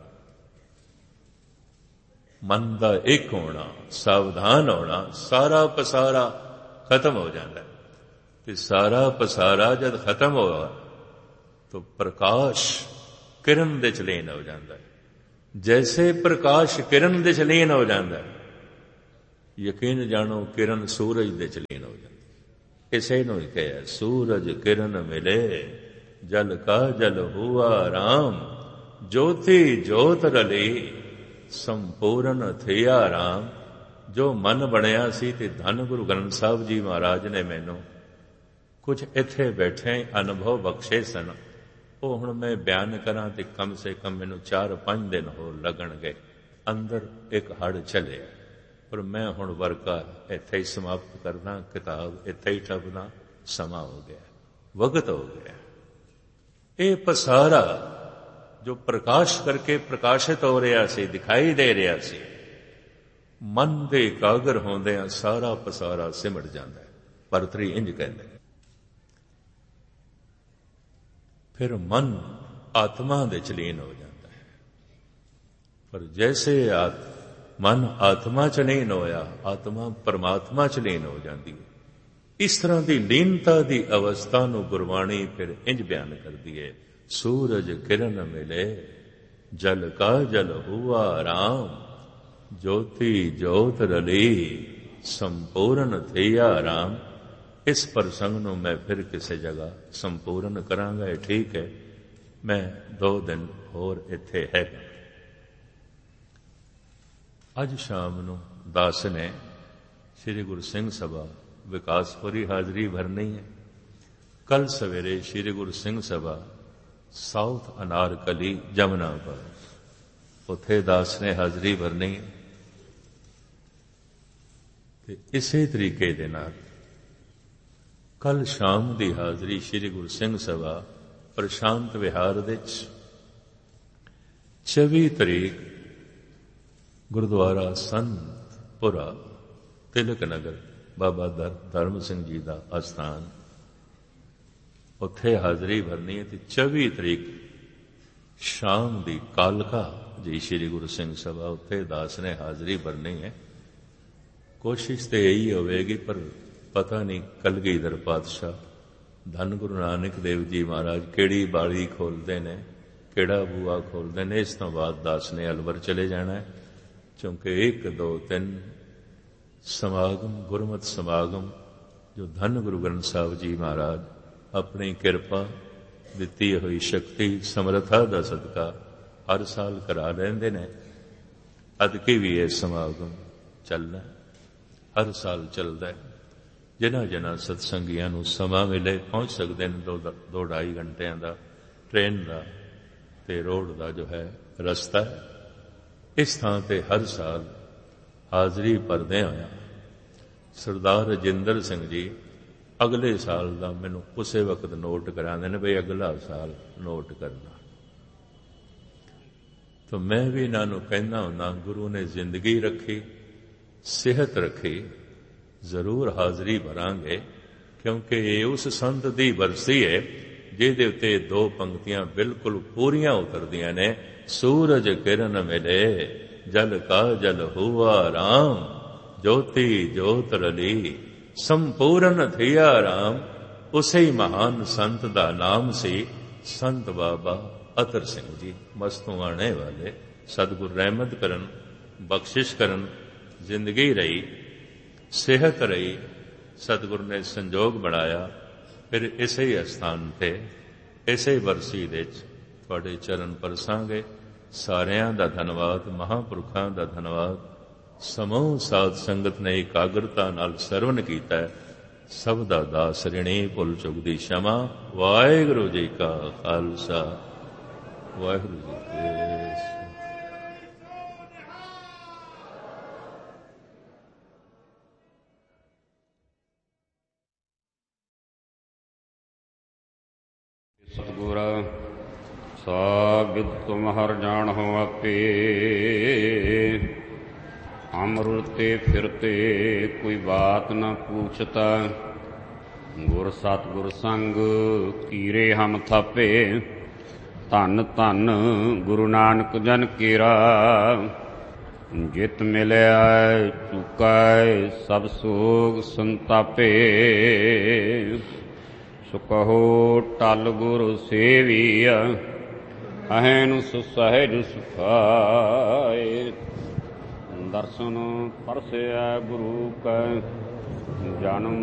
ਮਨ ਦਾ ਇੱਕ ਹੋਣਾ, ਸਾਵਧਾਨ ਹੋਣਾ। ਸਾਰਾ ਪਸਾਰਾ ਖਤਮ ਹੋ ਜਾਂਦਾ। ਤੇ ਸਾਰਾ ਪਸਾਰਾ ਜਦ ਖਤਮ ਹੋਇਆ ਤਾਂ ਪ੍ਰਕਾਸ਼ ਕਿਰਨ ਦੇ ਚ ਲੀਨ ਹੋ ਜਾਂਦਾ ਹੈ। ਜੈਸੇ ਪ੍ਰਕਾਸ਼ ਕਿਰਨ ਦੇ ਚ ਲੀਨ ਹੋ ਜਾਂਦਾ ਹੈ, ਯਕੀਨ ਜਾਣੋ ਕਿਰਨ ਸੂਰਜ ਦੇ ਚ ਲੀਨ ਹੋ ਜਾਂਦੀ। ਇਸੇ ਨੂੰ ਹੀ ਕਿਹਾ ਸੂਰਜ ਕਿਰਨ ਮਿਲੇ, ਜਲ ਕਾ ਜਲ ਹੁਆ ਰਾਮ, ਜੋਤੀ ਜੋਤ ਰਲੀ, ਸੰਪੂਰਨ ਥਿਆ ਰਾਮ। ਜੋ ਮਨ ਬਣਿਆ ਸੀ ਤੇ ਧੰਨ ਗੁਰੂ ਗ੍ਰੰਥ ਸਾਹਿਬ ਜੀ ਮਹਾਰਾਜ ਨੇ ਮੈਨੂੰ ਕੁਝ ਇੱਥੇ ਬੈਠੇ ਅਨੁਭਵ ਬਖਸ਼ੇ ਸਨ। ਉਹ ਹੁਣ ਮੈਂ ਬਿਆਨ ਕਰਾਂ ਤੇ ਕਮ ਸੇ ਕਮ ਮੈਨੂੰ ਚਾਰ ਪੰਜ ਦਿਨ ਹੋਰ ਲੱਗਣਗੇ। ਅੰਦਰ ਇੱਕ ਹੜ ਚੱਲਿਆ, ਪਰ ਮੈਂ ਹੁਣ ਵਰਕਾ ਇੱਥੇ ਹੀ ਸਮਾਪਤ ਕਰਨਾ, ਕਿਤਾਬ ਇੱਥੇ ਹੀ ਠੱਪਣਾ। ਸਮਾਂ ਹੋ ਗਿਆ, ਵਕਤ ਹੋ ਗਿਆ। ਇਹ ਪਸਾਰਾ ਜੋ ਪ੍ਰਕਾਸ਼ ਕਰਕੇ ਪ੍ਰਕਾਸ਼ਿਤ ਹੋ ਰਿਹਾ ਸੀ, ਦਿਖਾਈ ਦੇ ਰਿਹਾ ਸੀ, ਮਨ ਦੇ ਇਕਾਗਰ ਹੁੰਦਿਆਂ ਸਾਰਾ ਪਸਾਰਾ ਸਿਮਟ ਜਾਂਦਾ ਹੈ। ਭਰਤਰੀ ਇੰਜ ਕਹਿੰਦੇ। ਫਿਰ ਮਨ ਆਤਮਾ ਦੇ ਚ ਲੀਨ ਹੋ ਜਾਂਦਾ ਹੈ। ਪਰ ਜੈਸੇ ਆਤ ਮਨ ਆਤਮਾ ਚ ਲੀਨ ਹੋਇਆ, ਆਤਮਾ ਪਰਮਾਤਮਾ ਚ ਲੀਨ ਹੋ ਜਾਂਦੀ ਹੈ। ਇਸ ਤਰ੍ਹਾਂ ਦੀ ਲੀਨਤਾ ਦੀ ਅਵਸਥਾ ਨੂੰ ਗੁਰਬਾਣੀ ਫਿਰ ਇੰਜ ਬਿਆਨ ਕਰਦੀ ਹੈ, ਸੂਰਜ ਕਿਰਨ ਮਿਲੇ, ਜਲ ਕਾ ਜਲ ਹੁਆ ਰਾਮ, ਜੋਤੀ ਜੋਤ ਰਲੀ, ਸੰਪੂਰਨ ਥਿਆ ਰਾਮ। ਇਸ ਪ੍ਰਸੰਗ ਨੂੰ ਮੈਂ ਫਿਰ ਕਿਸੇ ਜਗ੍ਹਾ ਸੰਪੂਰਨ ਕਰਾਂਗਾ। ਇਹ ਠੀਕ ਹੈ, ਮੈਂ ਦੋ ਦਿਨ ਹੋਰ ਇੱਥੇ ਹੈ। ਅੱਜ ਸ਼ਾਮ ਨੂੰ ਦਾਸ ਨੇ ਸ੍ਰੀ ਗੁਰੂ ਸਿੰਘ ਸਭਾ ਵਿਕਾਸਪੁਰੀ ਹਾਜ਼ਰੀ ਭਰਨੀ ਹੈ। ਕੱਲ ਸਵੇਰੇ ਸ੍ਰੀ ਗੁਰੂ ਸਿੰਘ ਸਭਾ ਸਾਊਥ ਅਨਾਰਕਲੀ ਜਮਨਾਪੁਰ, ਉੱਥੇ ਦਾਸ ਨੇ ਹਾਜ਼ਰੀ ਭਰਨੀ ਹੈ। ਤੇ ਇਸੇ ਤਰੀਕੇ ਦੇ ਨਾਲ ਕੱਲ ਸ਼ਾਮ ਦੀ ਹਾਜ਼ਰੀ ਸ੍ਰੀ ਗੁਰੂ ਸਿੰਘ ਸਭਾ ਪ੍ਰਸ਼ਾਂਤ ਵਿਹਾਰ ਵਿੱਚ ਚੌਵੀ ਤਰੀਕ ਗੁਰਦੁਆਰਾ ਸੰਤਪੁਰਾ ਤਿਲਕ ਨਗਰ ਬਾਬਾ ਧਰਮ ਸਿੰਘ ਜੀ ਦਾ ਅਸਥਾਨ, ਉੱਥੇ ਹਾਜ਼ਰੀ ਭਰਨੀ ਹੈ। ਤੇ ਚੌਵੀ ਤਰੀਕ ਸ਼ਾਮ ਦੀ ਕਾਲਕਾ ਜੀ ਸ੍ਰੀ ਗੁਰੂ ਸਿੰਘ ਸਭਾ, ਉੱਥੇ ਦਾਸ ਨੇ ਹਾਜ਼ਰੀ ਭਰਨੀ ਹੈ। ਕੋਸ਼ਿਸ਼ ਤੇ ਇਹੀ ਹੋਵੇਗੀ, ਪਰ ਪਤਾ ਨਹੀਂ ਕਲਗੀਧਰ ਪਾਤਸ਼ਾਹ ਧੰਨ ਗੁਰੂ ਨਾਨਕ ਦੇਵ ਜੀ ਮਹਾਰਾਜ ਕਿਹੜੀ ਬਾੜੀ ਖੋਲਦੇ ਨੇ, ਕਿਹੜਾ ਬੂਆ ਖੋਲਦੇ ਨੇ। ਇਸ ਤੋਂ ਬਾਅਦ ਦਾਸ ਨੇ ਅਲਵਰ ਚਲੇ ਜਾਣਾ ਹੈ, ਕਿਉਂਕਿ ਇੱਕ ਦੋ ਤਿੰਨ ਸਮਾਗਮ, ਗੁਰਮਤਿ ਸਮਾਗਮ ਜੋ ਧੰਨ ਗੁਰੂ ਗ੍ਰੰਥ ਸਾਹਿਬ ਜੀ ਮਹਾਰਾਜ ਆਪਣੀ ਕਿਰਪਾ ਦਿੱਤੀ ਹੋਈ ਸ਼ਕਤੀ ਸਮਰੱਥਾ ਦਾ ਸਦਕਾ ਹਰ ਸਾਲ ਕਰਾ ਲੈਂਦੇ ਨੇ। ਅਦਕੀ ਵੀ ਇਹ ਸਮਾਗਮ ਚੱਲਣਾ, ਹਰ ਸਾਲ ਚੱਲਦਾ ਹੈ। ਜਿਨ੍ਹਾਂ ਜਿਨ੍ਹਾਂ ਸਤਸੰਗੀਆਂ ਨੂੰ ਸਮਾਂ ਮਿਲੇ ਪਹੁੰਚ ਸਕਦੇ ਨੇ। ਦੋ ਦੋ ਢਾਈ ਘੰਟਿਆਂ ਦਾ ਟ੍ਰੇਨ ਦਾ ਤੇ ਰੋਡ ਦਾ ਜੋ ਹੈ ਰਸਤਾ ਹੈ। ਇਸ ਥਾਂ ਤੇ ਹਰ ਸਾਲ ਹਾਜ਼ਰੀ ਭਰਦੇ ਹੋਇਆ ਸਰਦਾਰ ਰਜਿੰਦਰ ਸਿੰਘ ਜੀ ਅਗਲੇ ਸਾਲ ਦਾ ਮੈਨੂੰ ਉਸੇ ਵਕਤ ਨੋਟ ਕਰਾਉਂਦੇ ਨੇ, ਬਈ ਅਗਲਾ ਸਾਲ ਨੋਟ ਕਰਨਾ। ਤਾਂ ਮੈਂ ਵੀ ਇਹਨਾਂ ਨੂੰ ਕਹਿੰਦਾ ਹੁੰਦਾ, ਗੁਰੂ ਨੇ ਜ਼ਿੰਦਗੀ ਰੱਖੀ, ਸਿਹਤ ਰੱਖੀ, ਜ਼ਰੂਰ ਹਾਜ਼ਰੀ ਭਰਾਂਗੇ, ਕਿਉਂਕਿ ਇਹ ਉਸ ਸੰਤ ਦੀ ਬਰਸੀ ਹੈ ਜਿਹਦੇ ਉੱਤੇ ਦੋ ਪੰਕਤੀਆਂ ਬਿਲਕੁਲ ਪੂਰੀਆਂ ਉਤਰਦੀਆਂ ਨੇ। ਸੂਰਜ ਕਿਰਨ ਮਿਲੇ, ਜਲ ਕਾ ਜਲ ਹੁਆ ਰਾਮ, ਜੋਤੀ ਜੋਤ ਰਲੀ, ਸੰਪੂਰਨ ਥਿਆ ਰਾਮ। ਉਸੇ ਹੀ ਮਹਾਨ ਸੰਤ ਦਾ ਨਾਮ ਸੀ ਸੰਤ ਬਾਬਾ ਅਤਰ ਸਿੰਘ ਜੀ। ਮਸਤੋਂ ਆਣੇ ਵਾਲੇ ਸਤਿਗੁਰ ਰਹਿਮਤ ਕਰਨ, ਬਖਸ਼ਿਸ਼ ਕਰਨ, ਜ਼ਿੰਦਗੀ ਰਹੀ, ਸਿਹਤ ਰਹੀ, ਸਤਿਗੁਰ ਨੇ ਸੰਜੋਗ ਬਣਾਇਆ। ਫਿਰ ਇਸੇ ਹੀ ਅਸਥਾਨ ਤੇ ਇਸੇ ਵਰਸੀ ਵਿੱਚ ਤੁਹਾਡੇ ਚਰਨ ਪਰਸਾਂਗੇ। ਸਾਰਿਆਂ ਦਾ ਧੰਨਵਾਦ, ਮਹਾਂਪੁਰਖਾਂ ਦਾ ਧੰਨਵਾਦ। ਸਮੂਹ ਸਾਧ ਸੰਗਤ ਨੇ ਇਕਾਗਰਤਾ ਨਾਲ ਸਰਵਨ ਕੀਤਾ ਹੈ। ਸਭ ਦਾ ਦਾਸ ਰਿਣੀ ਭੁੱਲ ਚੁੱਕ ਦੀ क्षमा। ਵਾਹਿਗੁਰੂ ਜੀ ਕਾ ਖਾਲਸਾ, ਵਾਹਿਗੁਰੂ ਜੀ ਕੀ ਫਤਿਹ। ਸਤਿਗੁਰ ਸਾਬਿਦ ਤੁਮ ਹਰ ਜਾਣਹੁ ਆਪੇ, ਅਮਰਤੇ ਫਿਰਤੇ ਕੋਈ ਬਾਤ ਨ ਪੂਛਤਾ, ਗੁਰ ਸਤਿਗੁਰ ਸੰਗ ਕੀਰੇ ਹਮ ਥਾਪੇ। ਧੰਨ ਧੰਨ ਗੁਰੂ ਨਾਨਕ ਜਨ ਕੇਰਾ, ਜਿਤ ਮਿਲਿਆ ਚੁਕੈ ਸਭ ਸੋਗ ਸੰਤਾਪੇ। ਸੋ ਕਹੋ ਟਲ ਗੁਰ ਸੇਵੀਆ ਅਹੈਨ ਸਹਿਜ ਸੁਖਾਏ। ਦਰਸ਼ਨ ਪਰਸੈ ਗੁਰੂ ਕੈ ਜਨਮ